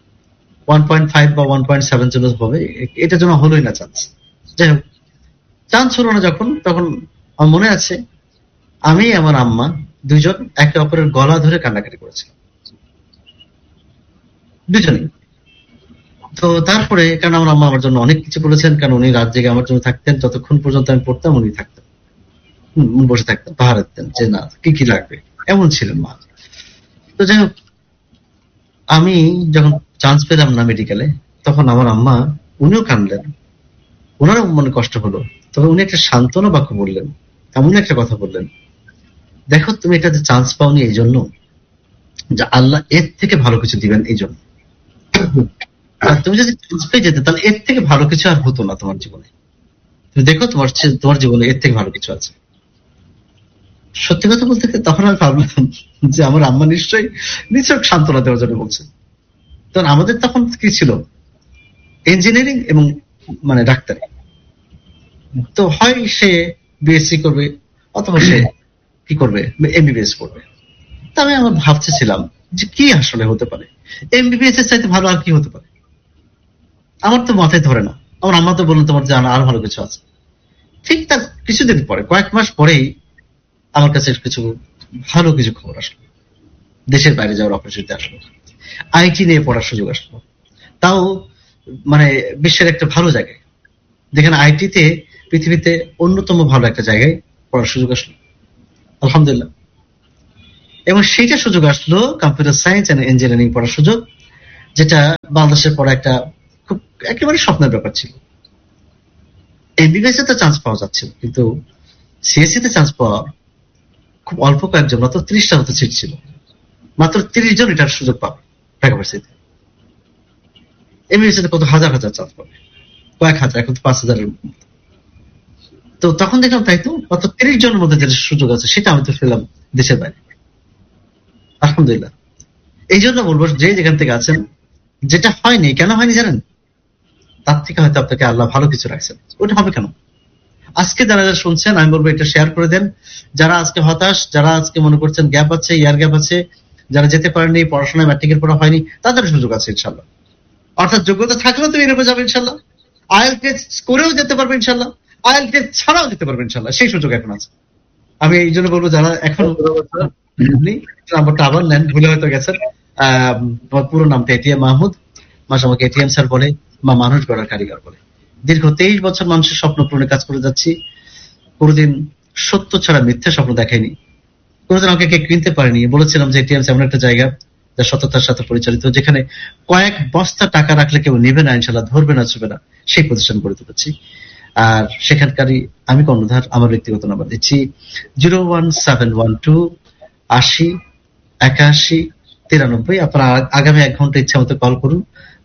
1.5 বা 1.7 জন্য হবে, এটার জন্য হলোই না চান্স। যাই হোক, চান্স হলো না যখন, তখন আমার মনে আছে আমি আমার আম্মা দুইজন একে অপরের গলা ধরে কান্নাকাটি করেছিলাম, দুজনেই। তো তারপরে, কারণ আমার আম্মা আমার জন্য অনেক কিছু করেছেন, কারণ উনি রাত জেগে আমার জন্য থাকতেন, যতক্ষণ পর্যন্ত আমি পড়তাম উনি থাকতেন, বসে থাকতেন, পাহারা দিতেন যে না কি কি লাগবে, এমন ছিলেন মা। তো যাই হোক, আমি যখন চান্স পেলাম না মেডিকেলে, তখন আমার আম্মা, উনিও কাঁদলেন, ওনারও মনে কষ্ট হলো। তবে উনি একটা সান্ত্বনা বাক্য বললেন, এমন একটা কথা বললেন, দেখো তুমি এটাতে চান্স পাওনি এই জন্য যে আল্লাহ এর থেকে ভালো কিছু দিবেন এই জন্য। আর তুমি যদি চান্স পেয়ে যেতে, তাহলে এর থেকে ভালো কিছু আর হতো না তোমার জীবনে। তুমি দেখো তোমার জীবনে এর থেকে ভালো কিছু আছে। সত্যি কথা বলতে তখন আমি ভাবলাম যে আমার আম্মা নিশ্চয়ই সান্ত্বনা দেওয়ার জন্য বলছে। তখন আমাদের তখন কি ছিল, ইঞ্জিনিয়ারিং এবং মানে ডাক্তারি, তো হয় সে বিএসসি করবে অথবা সে কি করবে, এমবিবিএস করবে। তা আমি আমার ভাবতেছিলাম যে কি আসলে হতে পারে, এমবিবিএস এর চাইতে ভালো আর কি হতে পারে। আমার তো মাথায় ধরে না। আমার আম্মা তো বললেন তোমার জানা আর ভালো কিছু আছে। ঠিক তার কিছুদিন পরে, কয়েক মাস পরেই আমার কাছে কিছু ভালো কিছু খবর আসলো, দেশের বাইরে যাওয়ার অপরচুনিটি আসলো, আইটি নিয়ে পড়ার সুযোগ আসলো, তাও মানে বিশ্বের একটা ভালো জায়গায়, যেখানে আইটিতে পৃথিবীতে অন্যতম ভালো একটা জায়গায় পড়ার সুযোগ আসলো আলহামদুলিল্লাহ। এবং সেইটা সুযোগ আসলো কম্পিউটার সায়েন্স এন্ড ইঞ্জিনিয়ারিং পড়ার সুযোগ, যেটা বাংলাদেশের পড়া একটা খুব একেবারে স্বপ্নের ব্যাপার ছিল। এমবিবিএস তে চান্স পাওয়া যাচ্ছিল, কিন্তু সিএসসি তে চান্স পাওয়া খুব অল্প কয়েকজন, মাত্র 30টা মতো সিট ছিল, মাত্র 30 জন এটার সুযোগ পাবে ঢাকা ভার্সিটিতে। এমবিবিএস তে কত হাজার হাজার চান্স পাবে, কয়েক হাজার, এখন তো 5,000-এর। তো তখন দেখলাম তাই তো মাত্র 30 জনের মধ্যে যেটা সুযোগ আছে সেটা আমি তো ফেলাম দেশের বাইরে। আলহামদুলিল্লাহ। এই জন্য বলবো, যে যেখান থেকে আছেন, যেটা হয়নি, কেন হয়নি জানেন? তার থেকে হয়তো আপনাকে আল্লাহ ভালো কিছু রাখছেন। ওটা হবে কেন? আজকে যারা যারা শুনছেন, আমি বলবো এটা শেয়ার করে দেন। যারা আজকে হতাশ, যারা আজকে মনে করছেন গ্যাপ আছে, ইয়ার গ্যাপ আছে, যারা যেতে পারেননি, পড়াশোনায় ম্যাট্রিকের পড়া হয়নি, তাদের সুযোগ আছে ইনশাল্লাহ। অর্থাৎ যোগ্যতা থাকলেও তো ইউরোপে যাবে ইনশাল্লাহ, আইএলটিএস করেও যেতে পারবে ইনশাল্লাহ, আইএলটিএস ছাড়াও যেতে পারবে ইনশাল্লাহ। সেই সুযোগ এখন আছে। আমি এই জন্য বলবো, যারা এখন নাম্বারটা আবার নেন, ভুলে হয়তো গেছেন। আমার পুরো নামটা এটিএম মাহমুদ, মাঝে আমাকে এটিএম স্যার বলে, বা মানুষ গড়ার কারিগর বলে। দীর্ঘ 23 বছর মানুষের স্বপ্ন পূরণে কাজ করে যাচ্ছি। কোনোদিন সত্য ছাড়া মিথ্যা স্বপ্ন দেখাইনি, কোনোদিন আমাকে কে কিনতে পারেনি। বলেছিলাম যে এটিএম এমন একটা জায়গা যা সততার সাথে পরিচালিত, যেখানে কয়েক বস্তা টাকা রাখলে কেউ নেবে না ইনশাল্লাহ, ধরবে না, ছুবে না, সেই প্রতিষ্ঠান গড়ে তুলেছি। আর সেখানকারই আমি কর্ণধার। আমার ব্যক্তিগত নাম্বার দিচ্ছি 01712808193। আপনারা আগামী 1 ঘন্টা ইচ্ছা মতো কল করুন,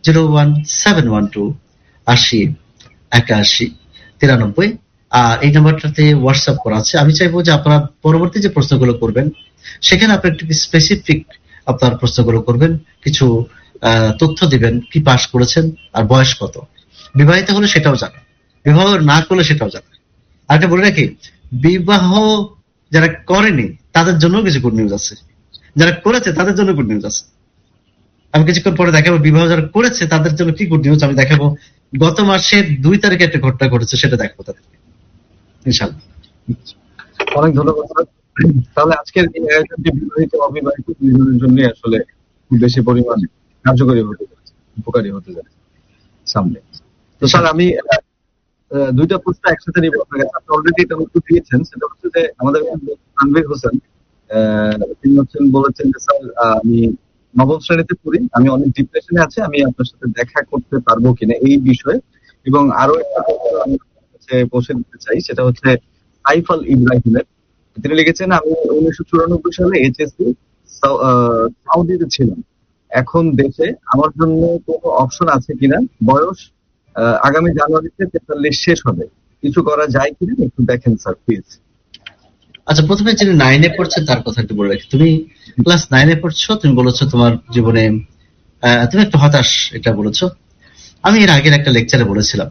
01712808193। আর এই নাম্বারটাতে হোয়াটসঅ্যাপ করা আছে। আমি চাইবো যে আপনারা পরবর্তী যে প্রশ্নগুলো করবেন, সেখানে আপনার একটু স্পেসিফিক আপনার প্রশ্নগুলো করবেন, কিছু তথ্য দিবেন, কি পাস করেছেন আর বয়স কত, বিবাহিত হলে সেটাও জানেন, বিবাহ না করলে সেটাও জানেন। আর একটা বলে রাখি, বিবাহ যারা করেনি তাদের জন্য কিছু গুড নিউজ আছে, যারা করেছে তাদের জন্য গুড নিউজ আছে। আমি কিছুক্ষণ পরে দেখাবো বিবাহ যারা করেছে তাদের জন্য কি গুড নিউজ আমি দেখাবো। গত মাসের 2 তারিখে একটা ঘটনা ঘটেছে, সেটা দেখাবো তাদেরকে ইনশাআল্লাহ। অনেক ধন্যবাদ স্যার। তাহলে আজকের এই আয়োজনটি বিবাহিত অবিবাহিত দুজনের জন্য আসলে খুব বেশি পরিমাণে কার্যকরী হতে যাচ্ছে, উপকারী হতে যাচ্ছে সামনে। তো স্যার, আমি 2টা প্রশ্ন একসাথে নিব আপনার কাছে। আপনি অলরেডি এটা উত্তর দিয়েছেন। সেটা হচ্ছে যে আমাদের তানভীর হোসেন, তিনি বলেছেন যে স্যার, আমি 9ম শ্রেণীতে পড়ি, আমি অনেক ডিপ্রেশনে আছি, আমি আপনার সাথে দেখা করতে পারবো কিনা এই বিষয়ে। এবং আরো একটা আমি পৌঁছে দিতে চাই, সেটা হচ্ছে সাইফ-আল ইব্রাহিমের। তিনি লিখেছেন, আমি 1994 সালে এইচএসসি সাউদিতে ছিলাম, এখন দেশে, আমার জন্য কোনো অপশন আছে কিনা, বয়স আগামী জানুয়ারিতে 43 শেষ হবে, কিছু করা যায় কিনা একটু দেখেন স্যার প্লিজ। আচ্ছা, প্রথমে যিনি 9-এ পড়ছে তার কথা একটু বলে রাখি। তুমি ক্লাস 9-এ পড়ছো, তুমি বলেছো তোমার জীবনে তুমি একটু হতাশ, এটা বলেছো। আমি এর আগের একটা লেকচারে বলেছিলাম,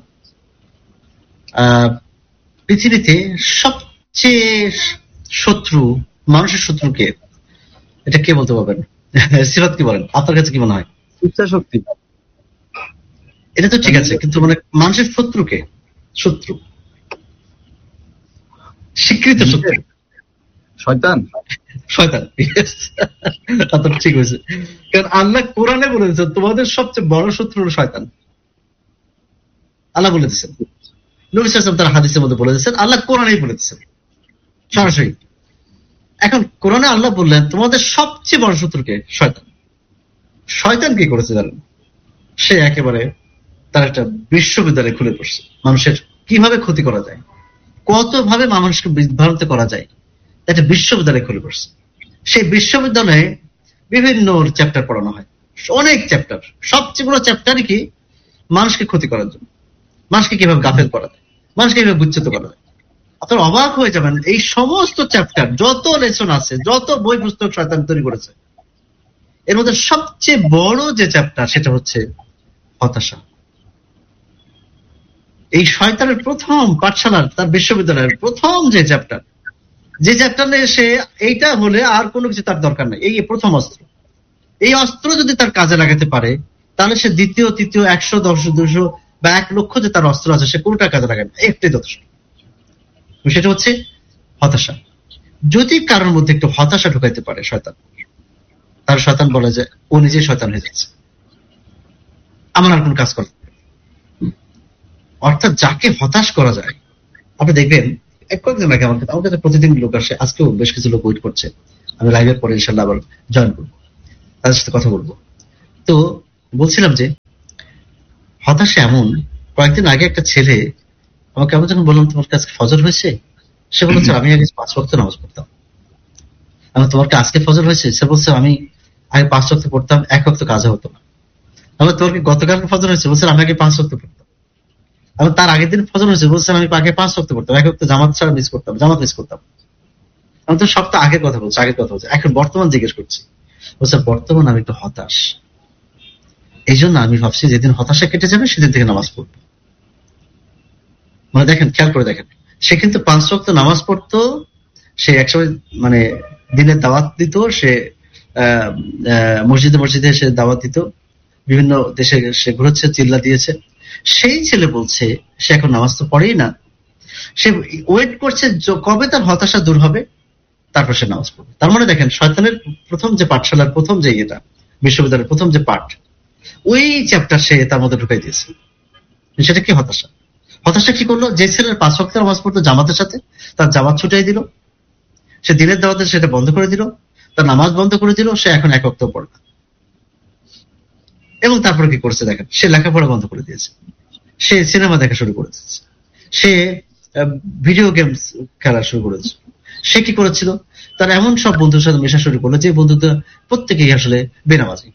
পৃথিবীতে সবচেয়ে শত্রু, মানুষের শত্রুকে, এটা কে বলতে পারবেন? সিরাত কি বলেন, আপনার কাছে কি মনে হয়? ইচ্ছা শক্তি। এটা তো ঠিক আছে, কিন্তু মানে মানুষের শত্রুকে, শত্রু স্বীকৃত শত্রু শয়তান। শয়তান, তা তো ঠিক হয়েছে। কারণ আল্লাহ কোরআনে বলে দিয়েছেন তোমাদের সবচেয়ে বড় শত্রু হলো শয়তান। আল্লাহ বলে দিয়েছেন, নবী সাল্লাল্লাহু আলাইহি ওয়াসাল্লাম তার হাদিসের মধ্যে বলে দিয়েছেন, আল্লাহ কোরআনেই বলে দিয়েছেন সরাসরি। এখন কোরআনে আল্লাহ বললেন তোমাদের সবচেয়ে বড় শত্রুকে শয়তান। শয়তান কি করেছে জানেন? সে একেবারে তার একটা বিশ্ববিদ্যালয় খুলে পড়ছে, মানুষের কিভাবে ক্ষতি করা যায়, কতভাবে মানুষকে বিভ্রান্ত করা যায়, একটা বিশ্ববিদ্যালয় খুলে পড়ছে। সেই বিশ্ববিদ্যালয়ে বিভিন্ন চ্যাপ্টার পড়ানো হয়, অনেক চ্যাপ্টার। সবচেয়ে বড় চ্যাপ্টারই কি? মানুষকে ক্ষতি করার জন্য, মানুষকে কিভাবে গাফেল করা যায়, মানুষকে কিভাবে বিচ্যুত করা যায়। আপনারা অবাক হয়ে যাবেন, এই সমস্ত চ্যাপ্টার, যত লেসন আছে, যত বই পুস্তক শয়তান তৈরি করেছে, এর মধ্যে সবচেয়ে বড় যে চ্যাপ্টার সেটা হচ্ছে হতাশা। এই শয়তানের প্রথম পাঠশালার, তার বিশ্ববিদ্যালয়ের প্রথম যে চ্যাপ্টার নিয়ে সে এইটা হলে আর কোনো কিছু তার দরকার নেই, এই প্রথম অস্ত্র। এই অস্ত্র যদি তার কাজে লাগাতে পারে, তাহলে সে দ্বিতীয়, তৃতীয়, 100, 10, 200 বা 1 লক্ষ যে তার অস্ত্র আছে, সে কোনটা কাজে লাগাবে, একটাই যথেষ্ট। সেটা হচ্ছে হতাশা। যদি কারোর মধ্যে একটু হতাশা ঢুকাইতে পারে শয়তান, তার শয়তান বলে যে ও নিজেই শয়তান হয়ে যাচ্ছে, আমার আর কোন কাজ করতে। অর্থাৎ যাকে হতাশ করা যায়, আপনি দেখবেন কয়েকদিন আগে আমার কাছে প্রতিদিন লোক আসে, আজকেও বেশ কিছু লোক ওয়েট করছে, আমি লাইভের পরে ইনশাল্লাহ আবার জয়েন করবো, তাদের সাথে কথা বলবো। তো বলছিলাম যে হতাশা এমন, কয়েকদিন আগে একটা ছেলে আমাকে, আমি যখন বললাম তোমার কাছে ফজর হয়েছে, সে বলেছে আমি আগে 5 ওয়াক্ত নামাজ পড়তাম। আমি তোমার আজকে ফজর হয়েছে, সে বলছে আমি আগে 5 ওয়াক্ত পড়তাম, 1 ওয়াক্ত কাজে হতো না। আমি তোমার গতকালকে ফজর হয়েছে, বলছে আমি আগে 5 ওয়াক্ত পড়তাম। আমি তার আগের দিন ফজর হয়েছে, বলছেন আমি আগে 5 ওয়াক্ত পড়তাম, 1 ওয়াক্ত জামাত ছাড়া মিস করতাম, জামাত মিস করতাম। আমি তো সপ্তাহ আগের কথা বলছি, আগের কথা বলছি, এখন বর্তমান জিজ্ঞেস করছি। বলছে বর্তমান আমি একটু হতাশ, এই জন্য আমি ভাবছি যেদিন হতাশা কেটে যাবে সেদিন থেকে নামাজ পড়বো। মানে দেখেন, খেয়াল করে দেখেন, সে কিন্তু 5 ওয়াক্ত নামাজ পড়তো, সে একসময় মানে দিনের দাওয়াত দিত, সে মসজিদে মসজিদে সে দাওয়াত দিত, বিভিন্ন দেশে সে ঘুরেছে, চিল্লা দিয়েছে। সেই ছেলে বলছে সে এখন নামাজ তো পড়েই না, সে ওয়েট করছে কবে তার হতাশা দূর হবে, তারপর সে নামাজ পড়বে। তার মানে দেখেন, শয়তানের প্রথম যে পাঠশালার প্রথম যে ইয়েটা, বিশ্ববিদ্যালয়ের প্রথম যে পাঠ, ওই চ্যাপ্টার সে তার মধ্যে ঢুকাই দিয়েছে। সেটা কি হতাশা? হতাশা কি করলো? যে ছেলের 5 ওয়াক্ত নামাজ পড়তো জামাতের সাথে, তার জামাত ছুটাই দিল, সে দিনের দাওয়াতে সেটা বন্ধ করে দিল, তার নামাজ বন্ধ করে দিল, সে এখন 1 ওয়াক্ত পড়ে না। এবং তারপরে কি করছে দেখেন, সে লেখাপড়া বন্ধ করে দিয়েছে, সে সিনেমা দেখা শুরু করে দিয়েছে, সে ভিডিও গেমস খেলা শুরু করেছে। সে কি করেছিল, তার এমন সব বন্ধুর সাথে মেশা শুরু করলো যে বন্ধুদের প্রত্যেকেই আসলে বেনামাজি।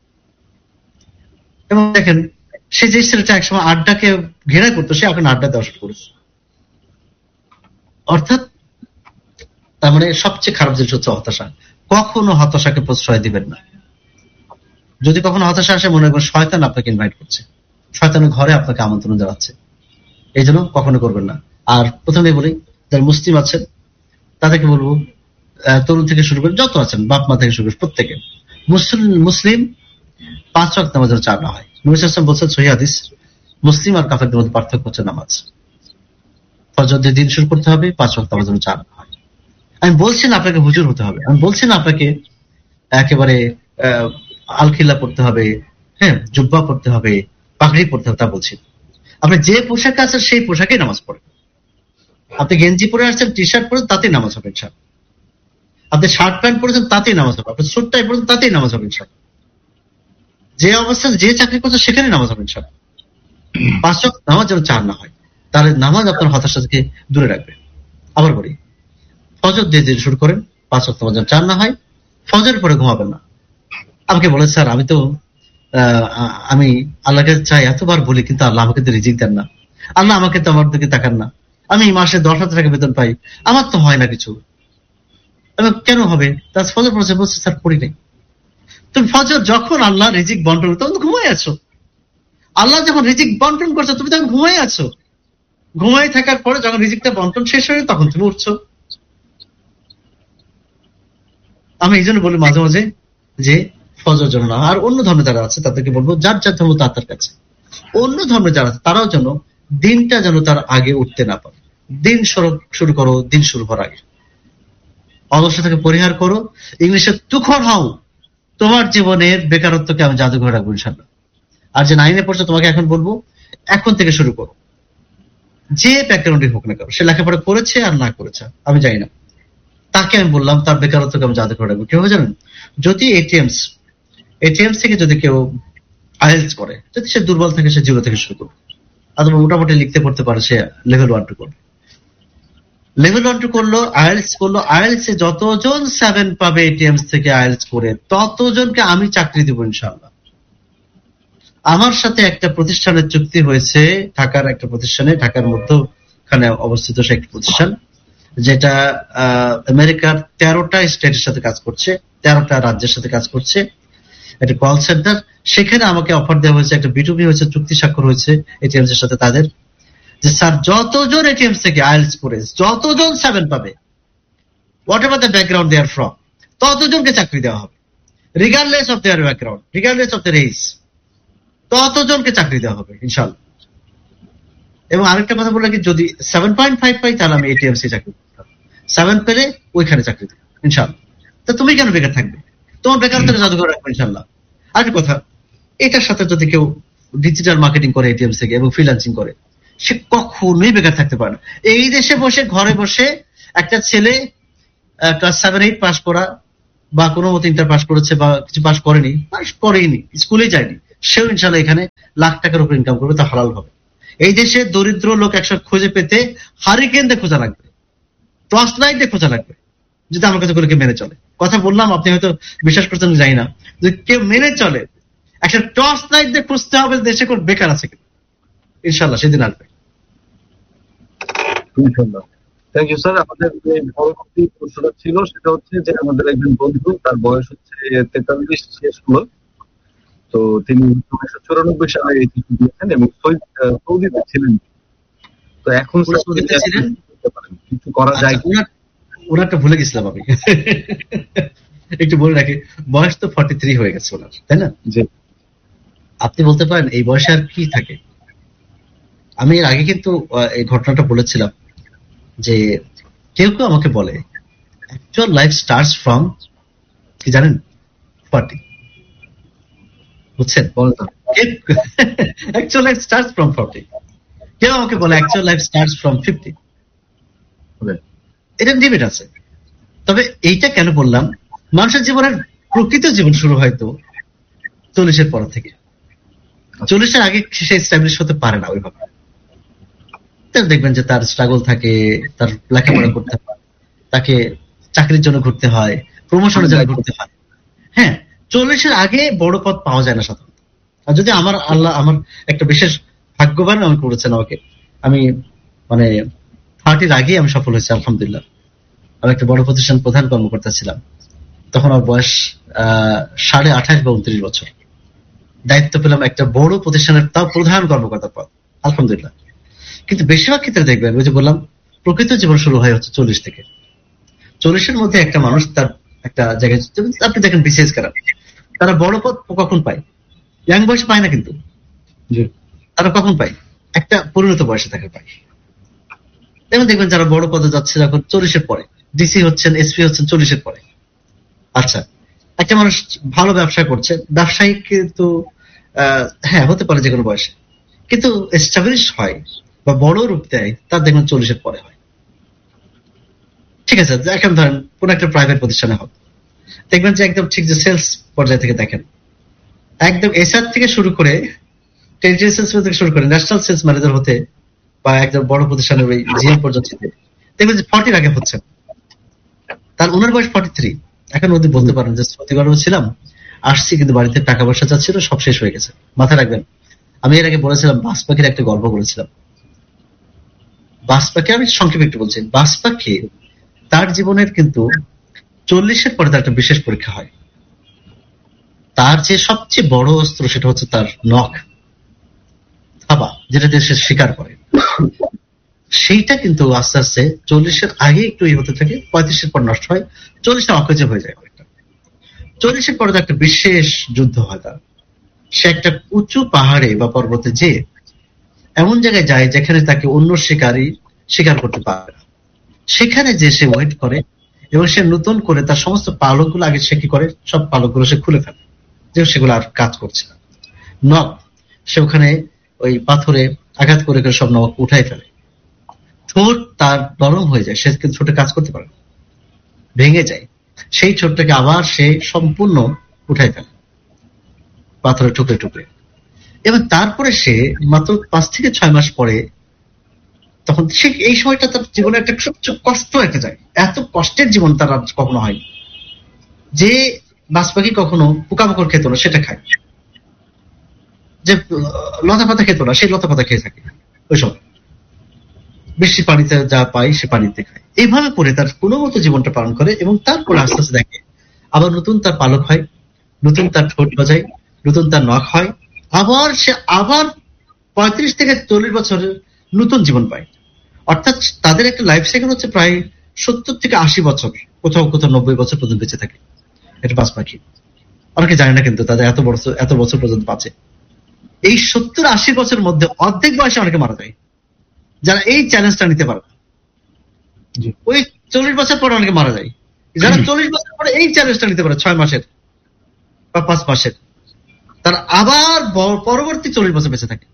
এবং দেখেন, সে যে ছেলেটা একসময় আড্ডাকে ঘৃণা করতো, সে এখন আড্ডা দেওয়া শুরু করেছে। অর্থাৎ তার মানে সবচেয়ে খারাপ জিনিস হচ্ছে হতাশা। কখনো হতাশাকে প্রশ্রয় দিবেন না। যদি কখনো হতাশা আসে, মনে করবেন শয়তান আপনাকে ইনভাইট করছে, শয়তানের ঘরে আপনাকে আমন্ত্রণ জানাচ্ছে, এই জন্য কখনো করবেন না। আর প্রথমে বলি, যারা মুসলিম আছেন তাদেরকে বলবো, তরুণ থেকে শুরু করে যত আছেন, বাপ মা থেকে শুরু করে প্রত্যেকে, মুসলিম 5 ওয়াক্ত নামাজের চার না হয়। নবী সাল্লাল্লাহু আলাইহি ওয়াসাল্লাম বলছেন সহিহ হাদিস, মুসলিম আর কাফেরদের মধ্যে পার্থক্য হচ্ছে নামাজ। ফজর দিয়ে দিন শুরু করতে হবে, 5 ওয়াক্ত নামাজের চার না হয়। আমি বলছি না আপনাকে হুজুর হতে হবে, আমি বলছি না আপনাকে একেবারে আলখিল্লা পড়তে হবে, হ্যাঁ জুব্বা পড়তে হবে, পাগড়ি পড়তে হবে, তা বলছি। আপনি যে পোশাকে আছেন সেই পোশাকেই নামাজ পড়েন। আপনি গেঞ্জি পরে আসছেন, টি শার্ট পরে, তাতেই নামাজ হবে ইনশাআল্লাহ। আপনি শার্ট প্যান্ট পরেছেন, তাতেই নামাজ হবে। আপনি স্যুট টাই পরেছেন, তাতেই নামাজ হবে ইনশাআল্লাহ। যে অবস্থায় যে চাকরি করছে সেখানে নামাজ হবে ইনশাআল্লাহ। 5 ওয়াক্ত নামাজ যেন চার না হয়, তাহলে নামাজ আপনার হতাশা থেকে দূরে রাখবে। আবার বলি, ফজর দিয়ে দিন শুরু করেন, 5 ওয়াক্ত নামাজ যেন চার না হয়, ফজরের পরে ঘুমাবেন না। আমাকে বলে স্যার আমি তো আমি আল্লাহকে চাই, এতবার বলি, কিন্তু আল্লাহ আমাকে তো রিজিক দেন না, আল্লাহ আমাকে তো আমার দিকে তাকান না, আমি মাসে 10,000 টাকা বেতন পাই, আমার তো হয় না কিছু, কেন হবে? তার ফজর পড়ছে, বলছে স্যার পড়ি নাই। তুমি ফজর যখন আল্লাহ রিজিক বন্টন, তখন তো ঘুমাই আছো। আল্লাহ যখন রিজিক বন্টন করছো, তুমি তখন ঘুমাই আছো। ঘুমাই থাকার পরে যখন রিজিকটা বন্টন শেষ হয়ে, তখন তুমি উঠছো। আমি এই জন্য বলি মাঝে মাঝে যে ফজর যেন না। আর অন্য ধর্মে যারা আছে তাদেরকে বলবো, যার যার ধর্ম তার কাছে, অন্য ধর্মে যারা আছে তারাও যেন দিনটা যেন তার আগে উঠতে না পারে। দিন শুরু করো, দিন শুরু হওয়ার আগে। অলসতাকে পরিহার করো, ইংলিশে তুখর হও। তোমার জীবনের বেকারত্বকে আমি জাদুঘর রাখবো ইনশাআল্লাহ। আর যে 9-এ পড়ছো, তোমাকে এখন বলবো, এখন থেকে শুরু করো। যে ব্যাকগ্রাউন্ডে হোক না কেন, সে লেখাপড়া করেছে আর না করেছে আমি জানি না, তাকে আমি বললাম তার বেকারত্বকে আমি জাদুঘর রাখবো। কেউ জানেন, যদি এটিএমস থেকে যদি কেউ আইএলটিএস করে, যদি সে দুর্বল থাকে, সে 0 থেকে শুরু করবে। অথবা মোটামুটি লিখতে পড়তে পারে, সে লেভেল 1-2 করবে। লেভেল 1-2 করলো, আইএলটিএস করলো, আইএলটিএস এ যতজন 7 পাবে এটিএমস থেকে আইএলটিএস করে, ততজনকে আমি চাকরি দেবো ইনশাআল্লাহ। আমার সাথে একটা প্রতিষ্ঠানের চুক্তি হয়েছে, ঢাকার একটা প্রতিষ্ঠানে, ঢাকার মধ্যখানে অবস্থিত সে একটা প্রতিষ্ঠান, যেটা আমেরিকার 13টা স্টেটের সাথে কাজ করছে, 13টা রাজ্যের সাথে কাজ করছে, একটা কল সেন্টার। সেখানে আমাকে অফার দেওয়া হয়েছে, একটা বিটুবি হয়েছে, চুক্তি স্বাক্ষর হয়েছে এটিএমস এর সাথে তাদের, যে স্যার যতজন এটিএমস থেকে আইএলটিএস করে যতজন 7 পাবে, what ever the background they are from, ততজনকে চাকরি দেওয়া হবে, regardless of their background, regardless of their age, ততজনকে চাকরি দেওয়া হবে ইনশাআল্লাহ। এবং আরেকটা কথা বললাম কি, যদি 7.5 পাই তাহলে আমি এটিএমস এ চাকরি করতাম, 7 পেলে ওইখানে চাকরি দেবো ইনশাআল্লাহ। তা তুমি কেন বেকার থাকবে? তোমার বেকারত্বকে জাদুঘর রাখবে ইনশাআল্লাহ। আরেকটা কথা, এটার সাথে যদি কেউ ডিজিটাল মার্কেটিং করে এটিএমস থেকে এবং ফ্রিল্যান্সিং করে, সে কখনোই বেকার থাকতে পারে না। এই দেশে বসে, ঘরে বসে একটা ছেলে ক্লাস 7-8 পাস করা, বা কোনো মতো ইন্টার পাস করেছে, বা কিছু পাস করেনি, স্কুলে যায়নি, সেও ইনশাল্লাহ এখানে লাখ টাকার উপর ইনকাম করবে, তা হালাল হবে। এই দেশে দরিদ্র লোক একসাথে খুঁজে পেতে হারিকেন দিয়ে খোঁজা লাগবে, টর্চ লাইট দিয়ে খোঁজা লাগবে, যদি আমার কাছে করে কেউ মেনে চলে। কথা বললাম, আপনি হয়তো বিশ্বাস করছেন জানি না, যদি কেউ মেনে চলে একটা টর্চ লাইট দিয়ে খুঁজতে হবে দেশে কোন বেকার আছে কিনা। ইনশাল্লাহ সেদিন আসবে। Thank you sir. আমাদের যে পরবর্তী প্রশ্নটা ছিল সেটা হচ্ছে যে আমাদের একজন বন্ধু, তার বয়স হচ্ছে 43 শেষ হলো, তো তিনি 1994 সালে এই চিঠি দিয়েছেন এবং সৌদিতে ছিলেন। তো এখন সৌদিতে ছিলেন, কিছু করা যায় কি? ওনারটা ভুলে গেছিলাম আমি একটু বলে রাখি, বয়স তো 43 হয়ে গেছে ওনার, তাই না? জি। আপনি বলতে পারেন এই বয়সে আর কি থাকে। আমি এর আগে কিন্তু এই ঘটনাটা বলেছিলাম যে কেউ কেউ আমাকে বলে অ্যাকচুয়াল লাইফ স্টার্টস ফ্রম, কি জানেন, 40। বুঝছেন? Actual life starts from 40। কেউ আমাকে বলে অ্যাকচুয়াল লাইফ স্টার্টস ফ্রম 50। এটা ডিবেট আছে। তবে এইটা কেন বললাম, মানুষের জীবনের প্রকৃত জীবন শুরু হয়তো 40-এর পর থেকে। 40-এর আগে সে এস্টাবলিশ হতে পারে না ওইভাবে। দেখবেন যে তার স্ট্রাগল থাকে, তার লেখাপড়া করতে হয়, তাকে চাকরির জন্য ঘুরতে হয়, প্রমোশনের জন্য ঘুরতে হয়। হ্যাঁ, 40-এর আগে বড় পদ পাওয়া যায় না সাধারণত। আর যদি আমার আল্লাহ আমার একটা বিশেষ ভাগ্যবান আমি করেছেন আমাকে, আমি মানে 30-এর আগেই আমি সফল হয়েছি আলহামদুলিল্লাহ। আমি একটা বড় প্রতিষ্ঠান প্রধান কর্মকর্তা ছিলাম, তখন আমার বয়স 28.5 বা 29 বছর। দায়িত্ব পেলাম একটা বড় প্রতিষ্ঠানের, তাও প্রধান কর্মকর্তার পদ, আলহামদুলিল্লাহ। কিন্তু বেশিরভাগ ক্ষেত্রে দেখবেন, ওই যে বললাম প্রকৃত জীবন শুরু হয় হচ্ছে 40 থেকে। 40-এর মধ্যে একটা মানুষ তার একটা জায়গায়, আপনি দেখেন বিসিএস কারা, তারা বড় পদ কখন পায়? ইয়াং বয়সে পায় না, কিন্তু তারা কখন পায়? একটা পরিণত বয়সে তাকে পায়। যেমন দেখবেন যারা বড় পদে যাচ্ছে যখন 40-এর পরে, ডিসি হচ্ছেন, এসপি হচ্ছেন 40-এর পরে। আচ্ছা, একটা মানুষ ভালো ব্যবসা করছে, ব্যবসায়ী কিন্তু হ্যাঁ হতে পারে যে কোনো বয়সে, কিন্তু এস্টাবলিশ হয় বা বড় রূপ দেয় তার দেখবেন 40-এর পরে হয়। ঠিক আছে, এখন ধরেন কোন একটা প্রাইভেট প্রতিষ্ঠানে হোক, দেখবেন যে একদম ঠিক যে সেলস পর্যায় থেকে দেখেন, একদম এসআর থেকে শুরু করে, টেরিটরি সেলস থেকে শুরু করে ন্যাশনাল সেলস ম্যানেজার হতে, বা একদম বড় প্রতিষ্ঠানের ওই জিএম পর্যন্ত দেখবেন যে 40-এর আগে হচ্ছে। তার ওনার বয়স 43। এখন ওদের বলতে পারেন যে সৌদি আরবে ছিলাম, আসছি, কিন্তু বাড়িতে টাকা পয়সা যাচ্ছিল, সব শেষ হয়ে গেছে। মাথায় রাখবেন, আমি এর আগে বলেছিলাম বাস পাখির একটা গল্প বলেছিলাম। বাস পাখি, আমি সংক্ষেপে একটু বলছি, বাস পাখি তার জীবনের কিন্তু 40-এর পরে তার একটা বিশেষ পরীক্ষা হয়। তার যে সবচেয়ে বড় অস্ত্র সেটা হচ্ছে তার নখ, থাবা, যেটা দিয়ে সে শিকার করে। সেইটা কিন্তু আস্তে আস্তে 40-এর আগে একটু হতে থাকে, 35-এর পর নষ্ট হয়, 40-টা অকেজে হয়ে যায় অনেকটা। 40-এর পরে একটা বিশেষ যুদ্ধ হয় তার। সে একটা উঁচু পাহাড়ে বা পর্বতে যে এমন জায়গায় যায় যেখানে তাকে অন্য শিকারী শিকার করতে পারে না। সেখানে যে সে ওয়েট করে এবং সে নতুন করে তার সমস্ত পালকগুলো, আগে সে কি করে, সব পালকগুলো সে খুলে ফেলে, যে সেগুলো আর কাজ করছে না। নখ, সে ওখানে ওই পাথরে আঘাত করে করে সব নখ উঠাই ফেলে। ঠোঁট তার নরম হয়ে যায়, সে কিন্তু ছোট কাজ করতে পারে, ভেঙে যায়। সেই ঠোঁটটাকে আবার সে সম্পূর্ণ উঠাই ফেলে পাথরে টুকরে টুকরে। এবং তারপরে সে মাত্র 5 থেকে 6 মাস পরে, তখন সে এই সময়টা তার জীবনে একটা সবচেয়ে কষ্ট একটা যায়। এত কষ্টের জীবন তার আর কখনো হয় যে বাজ পাখি কখনো পোকামাকড় খেত না, সেটা খায়। যে লতা পাতা খেত না, সেই লতা পাতা খেয়ে থাকে ওই সময়। বেশি পানিতে যা পাই সে পানিতে খায়। এইভাবে করে তার কোনো মতো জীবনটা পালন করে এবং তারপরে আস্তে আস্তে দেখে আবার নতুন তার পালক হয়, নতুন তার ঠোঁট গজায়, নতুন তার নখ হয়, আবার সে আবার 35 থেকে 40 বছরের নতুন জীবন পায়। অর্থাৎ তাদের একটা লাইফ সাইকেল হচ্ছে প্রায় 70 থেকে 80 বছর, কোথাও কোথাও 90 বছর পর্যন্ত বেঁচে থাকে। এটা বাজ পাখি, অনেকে জানে না কিন্তু তাদের এত বছর পর্যন্ত বাঁচে। এই 70-80 বছরের মধ্যে অর্ধেক বয়সে অনেকে মারা যায়, যারা এই চ্যালেঞ্জটা নিতে পারে। ওই 40 বছর পরে অনেকে মারা যায়, যারা 40 বছর পরে এই চ্যালেঞ্জটা নিতে পারে 6 মাসের বা 5 মাসের, তারা আবার পরবর্তী 40 বছর বেঁচে থাকে।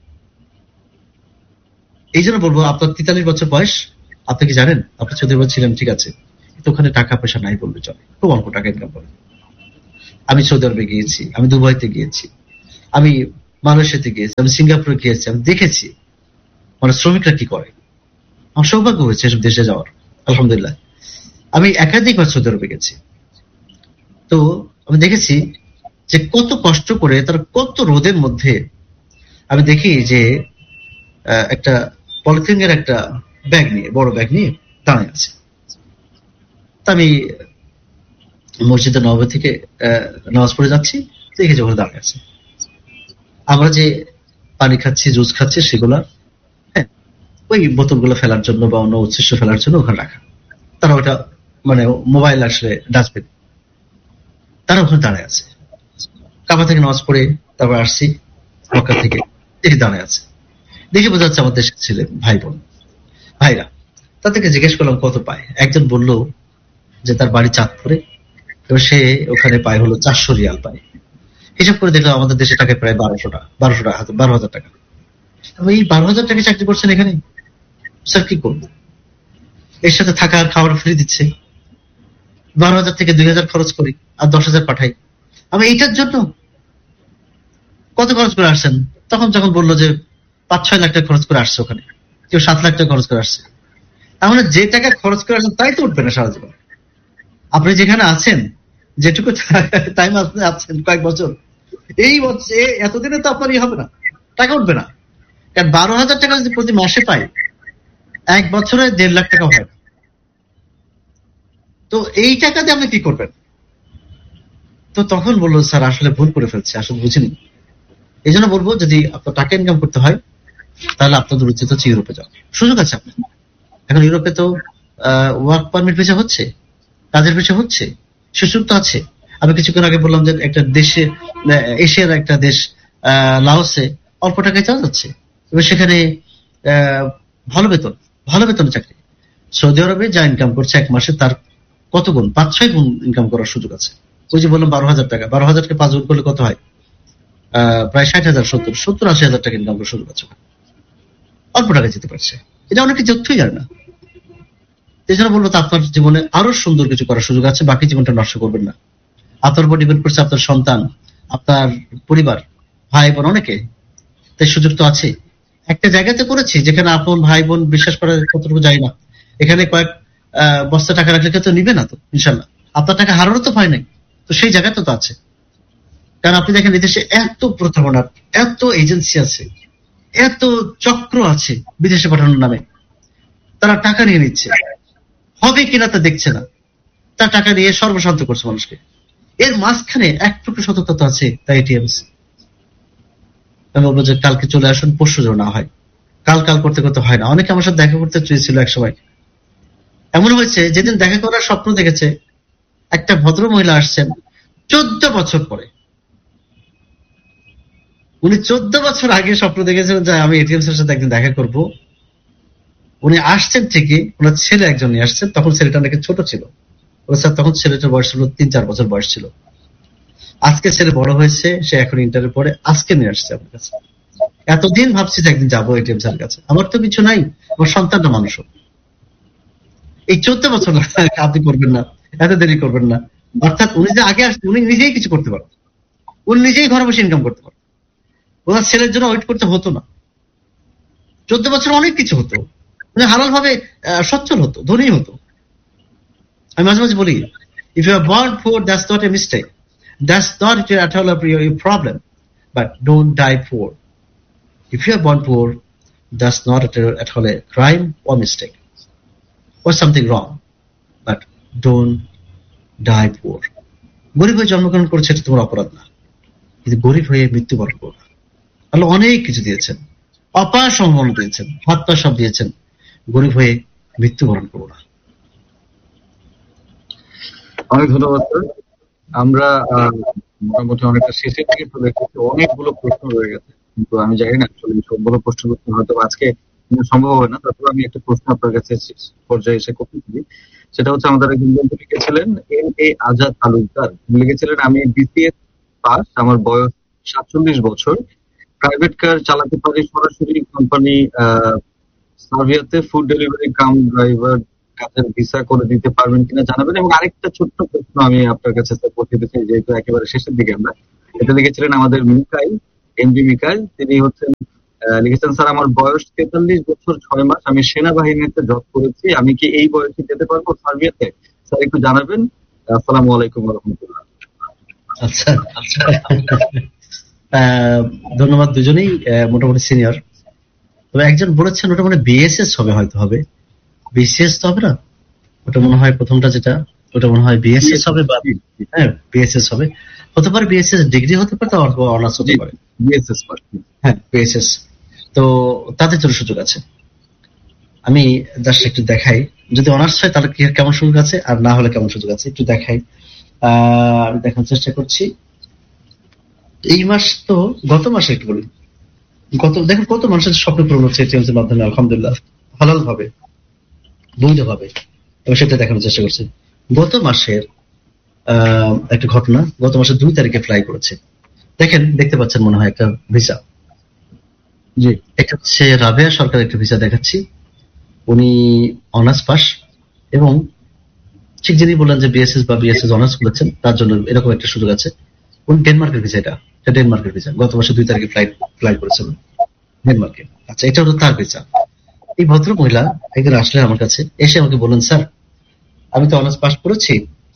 এই জন্য বলবো, আপনার 43 বছর বয়স, আপনি কি জানেন আপনি 14 বছর ছিলেন, ঠিক আছে, কিন্তু ওখানে টাকা পয়সা নাই বললে চলে, খুব অল্প টাকা ইনকাম করে। আমি সৌদি আরবে গিয়েছি, আমি দুবাইতে গিয়েছি, আমি মালয়েশিয়াতে গিয়েছি, আমি সিঙ্গাপুরে গিয়েছি, আমি দেখেছি মানে শ্রমিকরা কি করে। আমার সৌভাগ্য হয়েছে এসব দেশে যাওয়ার, আলহামদুলিল্লাহ। আমি একাধিকবার সৌদি আরবে গেছি, তো আমি দেখেছি যে কত কষ্ট করে তারা, কত রোদের মধ্যে। আমি দেখি যে একটা পলিথিনের একটা ব্যাগ নিয়ে, বড় ব্যাগ নিয়ে দাঁড়িয়ে আছে। তা আমি মসজিদে নববী থেকে নামাজ পড়ে যাচ্ছি, দেখে যখন দাঁড়িয়ে আছে। আমরা যে পানি খাচ্ছি, জুস খাচ্ছি, সেগুলা হ্যাঁ ওই বোতলগুলো ফেলার জন্য বা অন্য উচ্ছিষ্ট ফেলার জন্য ওখানে রাখা। তারা ওটা মানে মোবাইল আসলে ডাস্টবিন, তারা ওখানে দাঁড়িয়ে আছে। কাবা থেকে নামাজ পড়ে তারপর আসছি মক্কা থেকে, দেখে দাঁড়িয়ে আছে। দেখে বোঝা যাচ্ছে আমার দেশের ছেলে ভাই বোন ভাইরা। তাদেরকে জিজ্ঞেস করলাম কত পায়। একজন বলল যে তার বাড়ি চাঁদপুরে, এবার সে ওখানে পায় হলো 400 রিয়াল পায়। হিসাব করে দেখলাম আমাদের দেশে টাকায় প্রায় 12,000 টাকা। এই 12,000 টাকা চাকরি করছেন এখানে, স্যার কি করবো? এর সাথে থাকা আর খাবার ফ্রি দিচ্ছে। 12,000 থেকে 2,000 খরচ করি আর 10,000 পাঠাই। আমি এইটার জন্য কত খরচ করে আসছেন? তখন যখন বললো যে 5-6 লাখ টাকা খরচ করে আসছে, ওখানে কেউ 7 লাখ টাকা খরচ করে আসছে। তাহলে যে টাকা খরচ করে আসছেন তাই তো উঠবে না সারা জীবন। আপনি যেখানে আছেন, যেটুকু টাইম আপনি আছেন, কয়েক বছর, এই বছর এতদিনে তো আপনার হবে না, টাকা উঠবে না। কারণ 12,000 টাকা যদি প্রতি মাসে পাই, 1 বছরে 1.5 লাখ টাকা হয়। তো এই টাকা দিয়ে আপনি কি করবেন? তো তখন বললো স্যার আসলে ভুল করে ফেলছে, আসলে বুঝিনি। এই জন্য বলবো যদি আপনার টাকা ইনকাম করতে হয় তাহলে আপনাদের উচিত হচ্ছে ইউরোপে যাওয়া। সুযোগ আছে আপনার। এখন ইউরোপে তো ওয়ার্ক পারমিট ভিসা হচ্ছে, কাজের ভিসা হচ্ছে, সুযোগ তো আছে। আমি কিছুক্ষণ আগে বললাম যে একটা দেশে, এশিয়ার একটা দেশ লাওসে অল্প টাকায় যাওয়া যাচ্ছে, এবার সেখানে ভালো বেতনের চাকরি। সৌদি আরবে যা ইনকাম করছে এক মাসে তার কত গুণ, 5-6 গুণ ইনকাম করার সুযোগ আছে। ওই যে বললাম 12,000 টাকা, 12,000কে 5 গুণ করলে কত হয়? প্রায় 60,000, 70-80,000 টাকা ইনকাম করার সুযোগ আছে। অল্প টাকায় যেতে পারছে, এটা অনেকে যুক্তই জানে না। এই জন্য বলবো আপনার জীবনে আরো সুন্দর কিছু করার সুযোগ আছে, বাকি জীবনটা নষ্ট করবেন না। আপনার উপর ডিপেন্ড করছে আপনার সন্তান, আপনার পরিবার, ভাই বোন, অনেকে। তাই সুযোগ তো আছে। একটা জায়গাতে করেছি যেখানে আপন ভাই বোন বিশ্বাস করার কতটুকু যায় না, এখানে কয়েক বস্তা টাকা রাখলে তো নিবে না তো ইনশাল্লাহ। আপনার টাকা হারানোর তো ভয় নাই, তো সেই জায়গাতে তো আছে। কারণ আপনি দেখেন বিদেশে এত প্রতারণা, এত এজেন্সি আছে, এত চক্র আছে বিদেশে পাঠানোর নামে। তারা টাকা নিয়ে নিচ্ছে, হবে কিনা তা দেখছে না, তার টাকা নিয়ে সর্বশান্ত করছে মানুষকে। এর মাঝখানে এক টুকরো সততা তো আছে, তাই এটিএমস। আমি বলবো যে কালকে চলে আসুন, পরশু যেন না হয়। কাল করতে করতে হয় না। অনেকে আমার সাথে দেখা করতে চেয়েছিল এক সময়। এমন হয়েছে যেদিন দেখা করার স্বপ্ন দেখেছে, একটা ভদ্র মহিলা আসছেন 14 বছর পরে। উনি 14 বছর আগে স্বপ্ন দেখেছিলেন যে আমি এটিএমস এর সাথে একদিন দেখা করব। উনি আসছেন ঠিকই, ওনার ছেলে একজন নিয়ে আসছেন, তখন ছেলেটা নাকি ছোট ছিল। স্যার তখন ছেলেটার বয়স ছিল 3-4 বছর বয়স ছিল। আজকে ছেলে বড় হয়েছে, সে এখন ইন্টারে পড়ে, আজকে নিয়ে আসছে আমার কাছে। এতদিন ভাবছি যে একদিন যাবো এটিএম স্যার কাছে, আমার তো কিছু নাই, আমার সন্তানটা মানুষ। এই 14 বছর আপনি করবেন না, এত দেরি করবেন না। অর্থাৎ উনি যে আগে আসছেন, উনি নিজেই কিছু করতে পারেন, উনি নিজেই ঘরে বসে ইনকাম করতে পারেন। ওনার ছেলের জন্য ওয়েট করতে হতো না। 14 বছর অনেক কিছু হতো, উনি হালাল ভাবে সচ্ছল হতো, ধনী হতো। আমি মাঝে মাঝে বলি, if you are born poor, that's not a mistake, that's not at all a problem, but don't die poor. If you are born poor, that's not at all a crime or mistake or something wrong, but don't die poor. গরিব হয়ে জন্মগ্রহণ করেছে এটা তোমার অপরাধ না, কিন্তু গরিব হয়ে মৃত্যুবরণ করো না। আল্লাহ অনেক কিছু দিয়েছেন, অপার সম্ভাবনা দিয়েছেন, হাত পা সব দিয়েছেন, গরিব হয়ে মৃত্যুবরণ করো না। অনেক ধন্যবাদ স্যার। আমরা মোটামুটি অনেকটা শেষের দিকে চলে এসেছি, অনেকগুলো প্রশ্ন রয়ে গেছে, কিন্তু আমি জানি না আসলে সবগুলো প্রশ্ন হয়তো আজকে সম্ভব হবে না। তারপর আমি একটা প্রশ্ন আপনার কাছে পর্যায়ে এসে করতে চাই। সেটা হচ্ছে আমাদের একজন বন্ধু লিখেছিলেন, এম.এ. আজাদ তালুকদার লিখেছিলেন, আমি বিসিএস পাস, আমার বয়স 47 বছর, প্রাইভেট কার চালাতে পারি, সরাসরি company সার্বিয়াতে food delivery cum driver কাজের ভিসা করে দিতে পারবেন কিনা জানাবেন। এবং আরেকটা ছোট্ট প্রশ্ন আমি আপনার কাছে পৌঁছে দিতে চাই, যেহেতু একেবারে শেষের দিকে আমরা, এটা লিখেছিলেন আমাদের মিকাইল, এমডি মিকাইল, তিনি হচ্ছেন লিখেছেন, স্যার আমার বয়স 43 বছর 6 মাস, আমি সেনাবাহিনীতে জব করেছি, আমি কি এই বয়সে যেতে পারবো সার্বিয়াতে? স্যার একটু জানাবেন। আসসালামু আলাইকুম ওয়া রাহমাতুল্লাহ। আচ্ছা, ধন্যবাদ দুজনেই, মোটামুটি সিনিয়র। তবে একজন বলেছেন ওটা মানে বিএসএস হবে বিসিএস তো হবে না, ওটা মনে হয় প্রথমটা যেটা, ওটা মনে হয় বিএসএস হবে বা হ্যাঁ বিএসএস হবে, হতে পারে বিএসএস ডিগ্রি হতে পারে, তার অনার্স হতে পারে, বিএসএস হ্যাঁ বিএসএস। তো তাদের জন্য সুযোগ আছে। আমি জাস্ট একটু দেখাই, যদি অনার্স হয় তাহলে কেমন সুযোগ আছে, আর না হলে কেমন সুযোগ আছে একটু দেখাই। আমি দেখার চেষ্টা করছি। এই মাস তো, গত মাসে একটু বলি, দেখেন কত মানুষের স্বপ্ন পূরণ হচ্ছে এটিএমস এর মাধ্যমে, আলহামদুলিল্লাহ, হালাল ভাবে, বৈধ ভাবে, এবং সেটা দেখানোর চেষ্টা করছি। গত মাসের একটা ঘটনা, গত মাসের 2 তারিখে ফ্লাই করেছে। দেখেন, দেখতে পাচ্ছেন মনে হয় একটা ভিসা, জি এটা হচ্ছে রাবেয়া সরকার একটা ভিসা দেখাচ্ছি। উনি অনার্স পাস, এবং ঠিক যিনি বললেন যে বিএসএস বা বিএসএস অনার্স করেছেন তার জন্য এরকম একটা সুযোগ আছে। উনি ডেনমার্কের ভিসা, এটা ডেনমার্কের ভিসা, গত মাসে 2 তারিখে ফ্লাইট করেছেন ডেনমার্কে। আচ্ছা, এটা হলো তার ভিসা। এই ভদ্র মহিলা একদিন আসলেন আমার কাছে, এসে আমাকে বললেন, স্যার আমি তো অনার্স পাস করেছি,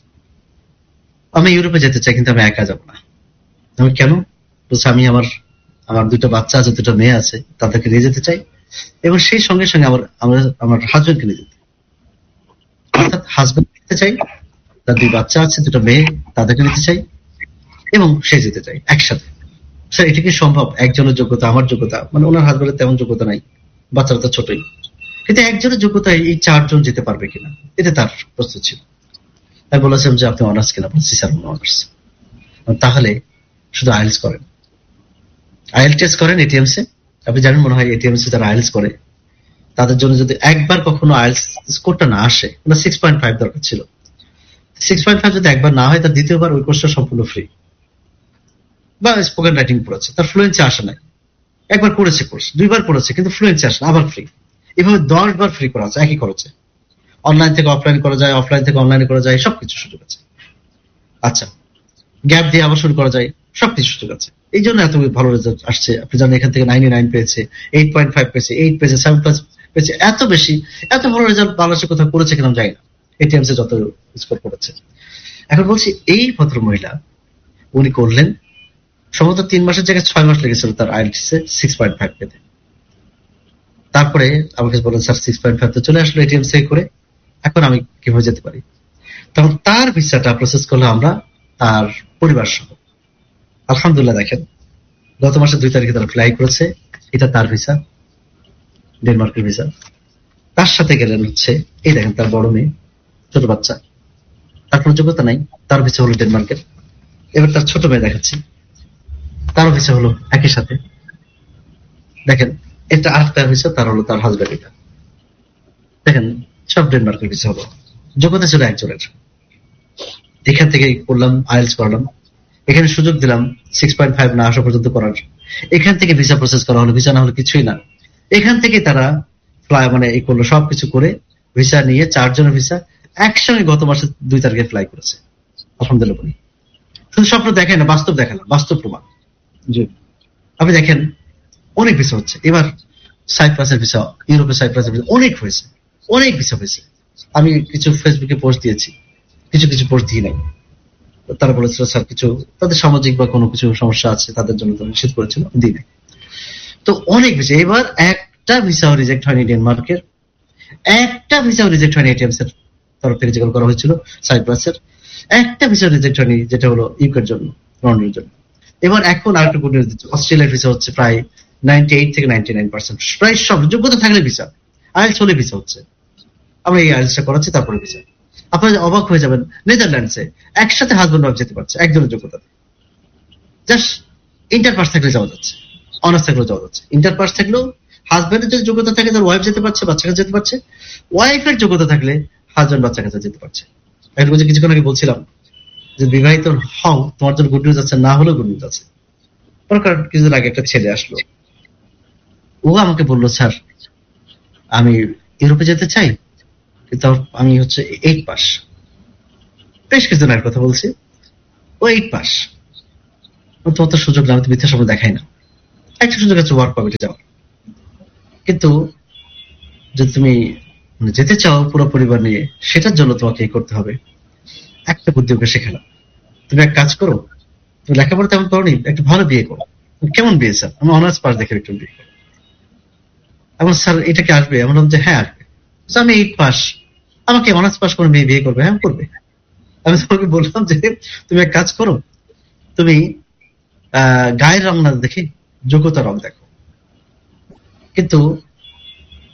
আমি ইউরোপে যেতে চাই, কিন্তু আমি একা যাবো না। আমি কেন? বলছে আমি আমার 2টা বাচ্চা আছে, 2টা মেয়ে আছে, তাদেরকে নিয়ে যেতে চাই, এবং সেই সঙ্গে সঙ্গে আমার হাজবেন্ডকে নিয়ে যেতে, অর্থাৎ হাজবেন্ড নিতে চাই, তার 2 বাচ্চা আছে, 2টা মেয়ে, তাদেরকে নিতে চাই, এবং সে যেতে চাই একসাথে। স্যার এটা কি সম্ভব? একজনের যোগ্যতা, আমার যোগ্যতা, মানে ওনার হাজবেন্ডের তেমন যোগ্যতা নাই, বাচ্চারা তো ছোটই, কিন্তু একজনের যোগ্যতায় এই 4 জন যেতে পারবে কিনা, এটা তার প্রশ্ন ছিল। আমি বলেছিলাম যে আপনি অনার্স কিনা? বলছি স্যার অনার্স। তাহলে শুধু আইএলটিএস করেন, আইএলটিএস করেন এটিএমস এ। আপনি জানেন মনে হয় এটিএমস এ যারা আইএলটিএস করে তাদের জন্য যদি একবার কখনো আইএলটিএস স্কোরটা না আসে, ওটা 6.5 দরকার ছিল, 6.5 যদি একবার না হয়, তার দ্বিতীয়বার ওই কোর্সটা সম্পূর্ণ ফ্রি। বা স্পোকেন রাইটিং পড়েছে, তার ফ্লুয়েন্সি আসে নাই, একবার করেছে কোর্স, 2বার করেছে, কিন্তু ফ্লুয়েন্সি আসে না, আবার ফ্রি। এভাবে 10 বার ফ্রি করা আছে একই খরচে। অনলাইন থেকে অফলাইন করা যায়, অফলাইন থেকে অনলাইনে করা যায়, সবকিছু সুযোগ আছে। আচ্ছা, গ্যাপ দিয়ে আবার শুরু করা যায়, সবকিছু সুযোগ আছে। এই জন্য এত ভালো রেজাল্ট আসছে। আপনি জানেন এখান থেকে 99 পেয়েছে, 8.5 পেয়েছে, 8 পেয়েছে, 7+ পেয়েছে, এত বেশি, এত ভালো রেজাল্ট বাংলাদেশে কোথাও করেছে কিনা জানি না, এটিএমস এ যত স্কোর করেছে। এখন বলছি, এই ভদ্র মহিলা উনি করলেন, সম্ভবত 3 মাসের জায়গায় 6 মাস লেগেছিল তার আইএলটিএস এ 6.5 পেতে। তারপরে আমাকে বলেন, স্যার 6.5 তো চলে আসলো এটিএমস এ করে, এখন আমি কিভাবে যেতে পারি? তখন তার ভিসাটা প্রসেস করলাম আমরা, তার পরিবার সহ। আলহামদুলিল্লাহ, দেখেন গত মাসের 2 তারিখে তারা ফ্লাই করেছে, এটা তার ভিসা, ডেনমার্কের ভিসা। তার সাথে গেলেন হচ্ছে, এই দেখেন তার বড় মেয়ে, ছোট বাচ্চা, তার কোনো যোগ্যতা নাই, তার ভিসা হলো ডেনমার্কের। এবার তার ছোট মেয়ে দেখাচ্ছি, তারও ভিসা হলো একই সাথে। দেখেন এটা আরেকটা ভিসা, তার হলো তার হাজব্যান্ড, এটা দেখেন সব ডেনমার্কের ভিসা হলো, যোগ্যতা ছিল একজনের। এখান থেকে করলাম, আইএলটিএস করলাম, এখানে সুযোগ দিলাম 6.5 না আসা পর্যন্ত করার, এখান থেকে ভিসা প্রসেস করা হলো, ভিসা না হলে কিছুই না। এখান থেকে তারা ফ্লাই মানে এই করলো, সবকিছু করে ভিসা নিয়ে 4 জনের ভিসা একসঙ্গে গত মাসে 2 তারিখে ফ্লাই করেছে। আলহামদুলিল্লাহ বলি, শুধু স্বপ্ন দেখেন না, বাস্তব দেখালাম, বাস্তব প্রমাণ। জি, আপনি দেখেন অনেক ভিসা হচ্ছে এবার, সাইপ্রাসের ভিসা, ইউরোপের সাইপ্রাসের ভিসা অনেক হয়েছে, অনেক ভিসা হয়েছে। আমি কিছু ফেসবুকে পোস্ট দিয়েছি, কিছু পোস্ট দিই নাই। তারা বলেছিল স্যার কিছু তাদের সামাজিক বা কোনো কিছু সমস্যা আছে, তাদের জন্য নিষেধ করেছিল, দিই নাই। তো অনেক ভিসা, এবার একটা ভিসাও রিজেক্ট হয়নি ডেনমার্কের, একটা ভিসাও রিজেক্ট হয়নি এটিএমস এর তরফ থেকে যেগুলো করা হয়েছিল সাইপ্রাসের, একটা ভিসা রিজেক্ট হয়নি, যেটা হলো ইউকের জন্য, লন্ডনের জন্য। এবার এখন আরেকটা গুড নিউজ দিচ্ছে, অস্ট্রেলিয়ার ভিসা হচ্ছে প্রায় 98 থেকে 99%, প্রায় সব যোগ্যতা থাকলে ভিসা, আইএলটিএস হলে ভিসা হচ্ছে। আমরা এই আইএলটিএসটা করাচ্ছি, তারপরে ভিসা। আপনারা অবাক হয়ে যাবেন, নেদারল্যান্ডসে একসাথে হাজবেন্ড ওয়াইফ যেতে পারছে একজনের যোগ্যতা, জাস্ট ইন্টার পাস থাকলে যাওয়া যাচ্ছে, অনার্স থাকলেও যাওয়া যাচ্ছে। ইন্টার পাস থাকলেও হাজবেন্ডের যদি যোগ্যতা থাকে তার ওয়াইফ যেতে পারছে, বাচ্চা কাছে যেতে পারছে, ওয়াইফের যোগ্যতা থাকলে হাজবেন্ড বাচ্চা কাছে যেতে পারছে। এখন কিছুক্ষণ আগে বলছিলাম যে বিবাহিত হও, তোমার জন্য গুড নিউজ আছে, না হলেও গুড নিউজ আছে। কারণ কিছুদিন আগে একটা ছেলে আসলো, ও আমাকে বললো, স্যার আমি ইউরোপে যেতে চাই, কিন্তু আমি হচ্ছে 8 পাস, বেশ কিছুদিন আগের কথা বলছি, ও 8 পাস, তোমার তো সুযোগ না, আমি তো মিথ্যা স্বপ্ন দেখাই না। একটা সুযোগ আছে ওয়ার্ক পারমিটে যাওয়ার। কিন্তু যদি তুমি যেতে চাও পুরো পরিবার নিয়ে, সেটার জন্য তোমাকে কি করতে হবে, একটা বুদ্ধি ওকে শেখানো। তুমি এক কাজ করো, তুমি লেখাপড়া তেমন করোনি, একটা ভালো বিয়ে করো। কেমন বিয়ে স্যার? আমি অনার্স পাস দেখে একটু বিয়ে করো। এমন স্যার এটা কি আসবে? এমন যে হ্যাঁ আসবে। আমি 8 পাস, আমাকে অনার্স পাস করে মেয়ে বিয়ে করবে? হ্যাঁ করবে। আমি তোমাকে বললাম যে তুমি এক কাজ করো, তুমি গায়ের রং না দেখে যোগ্যতা রং দেখো। কিন্তু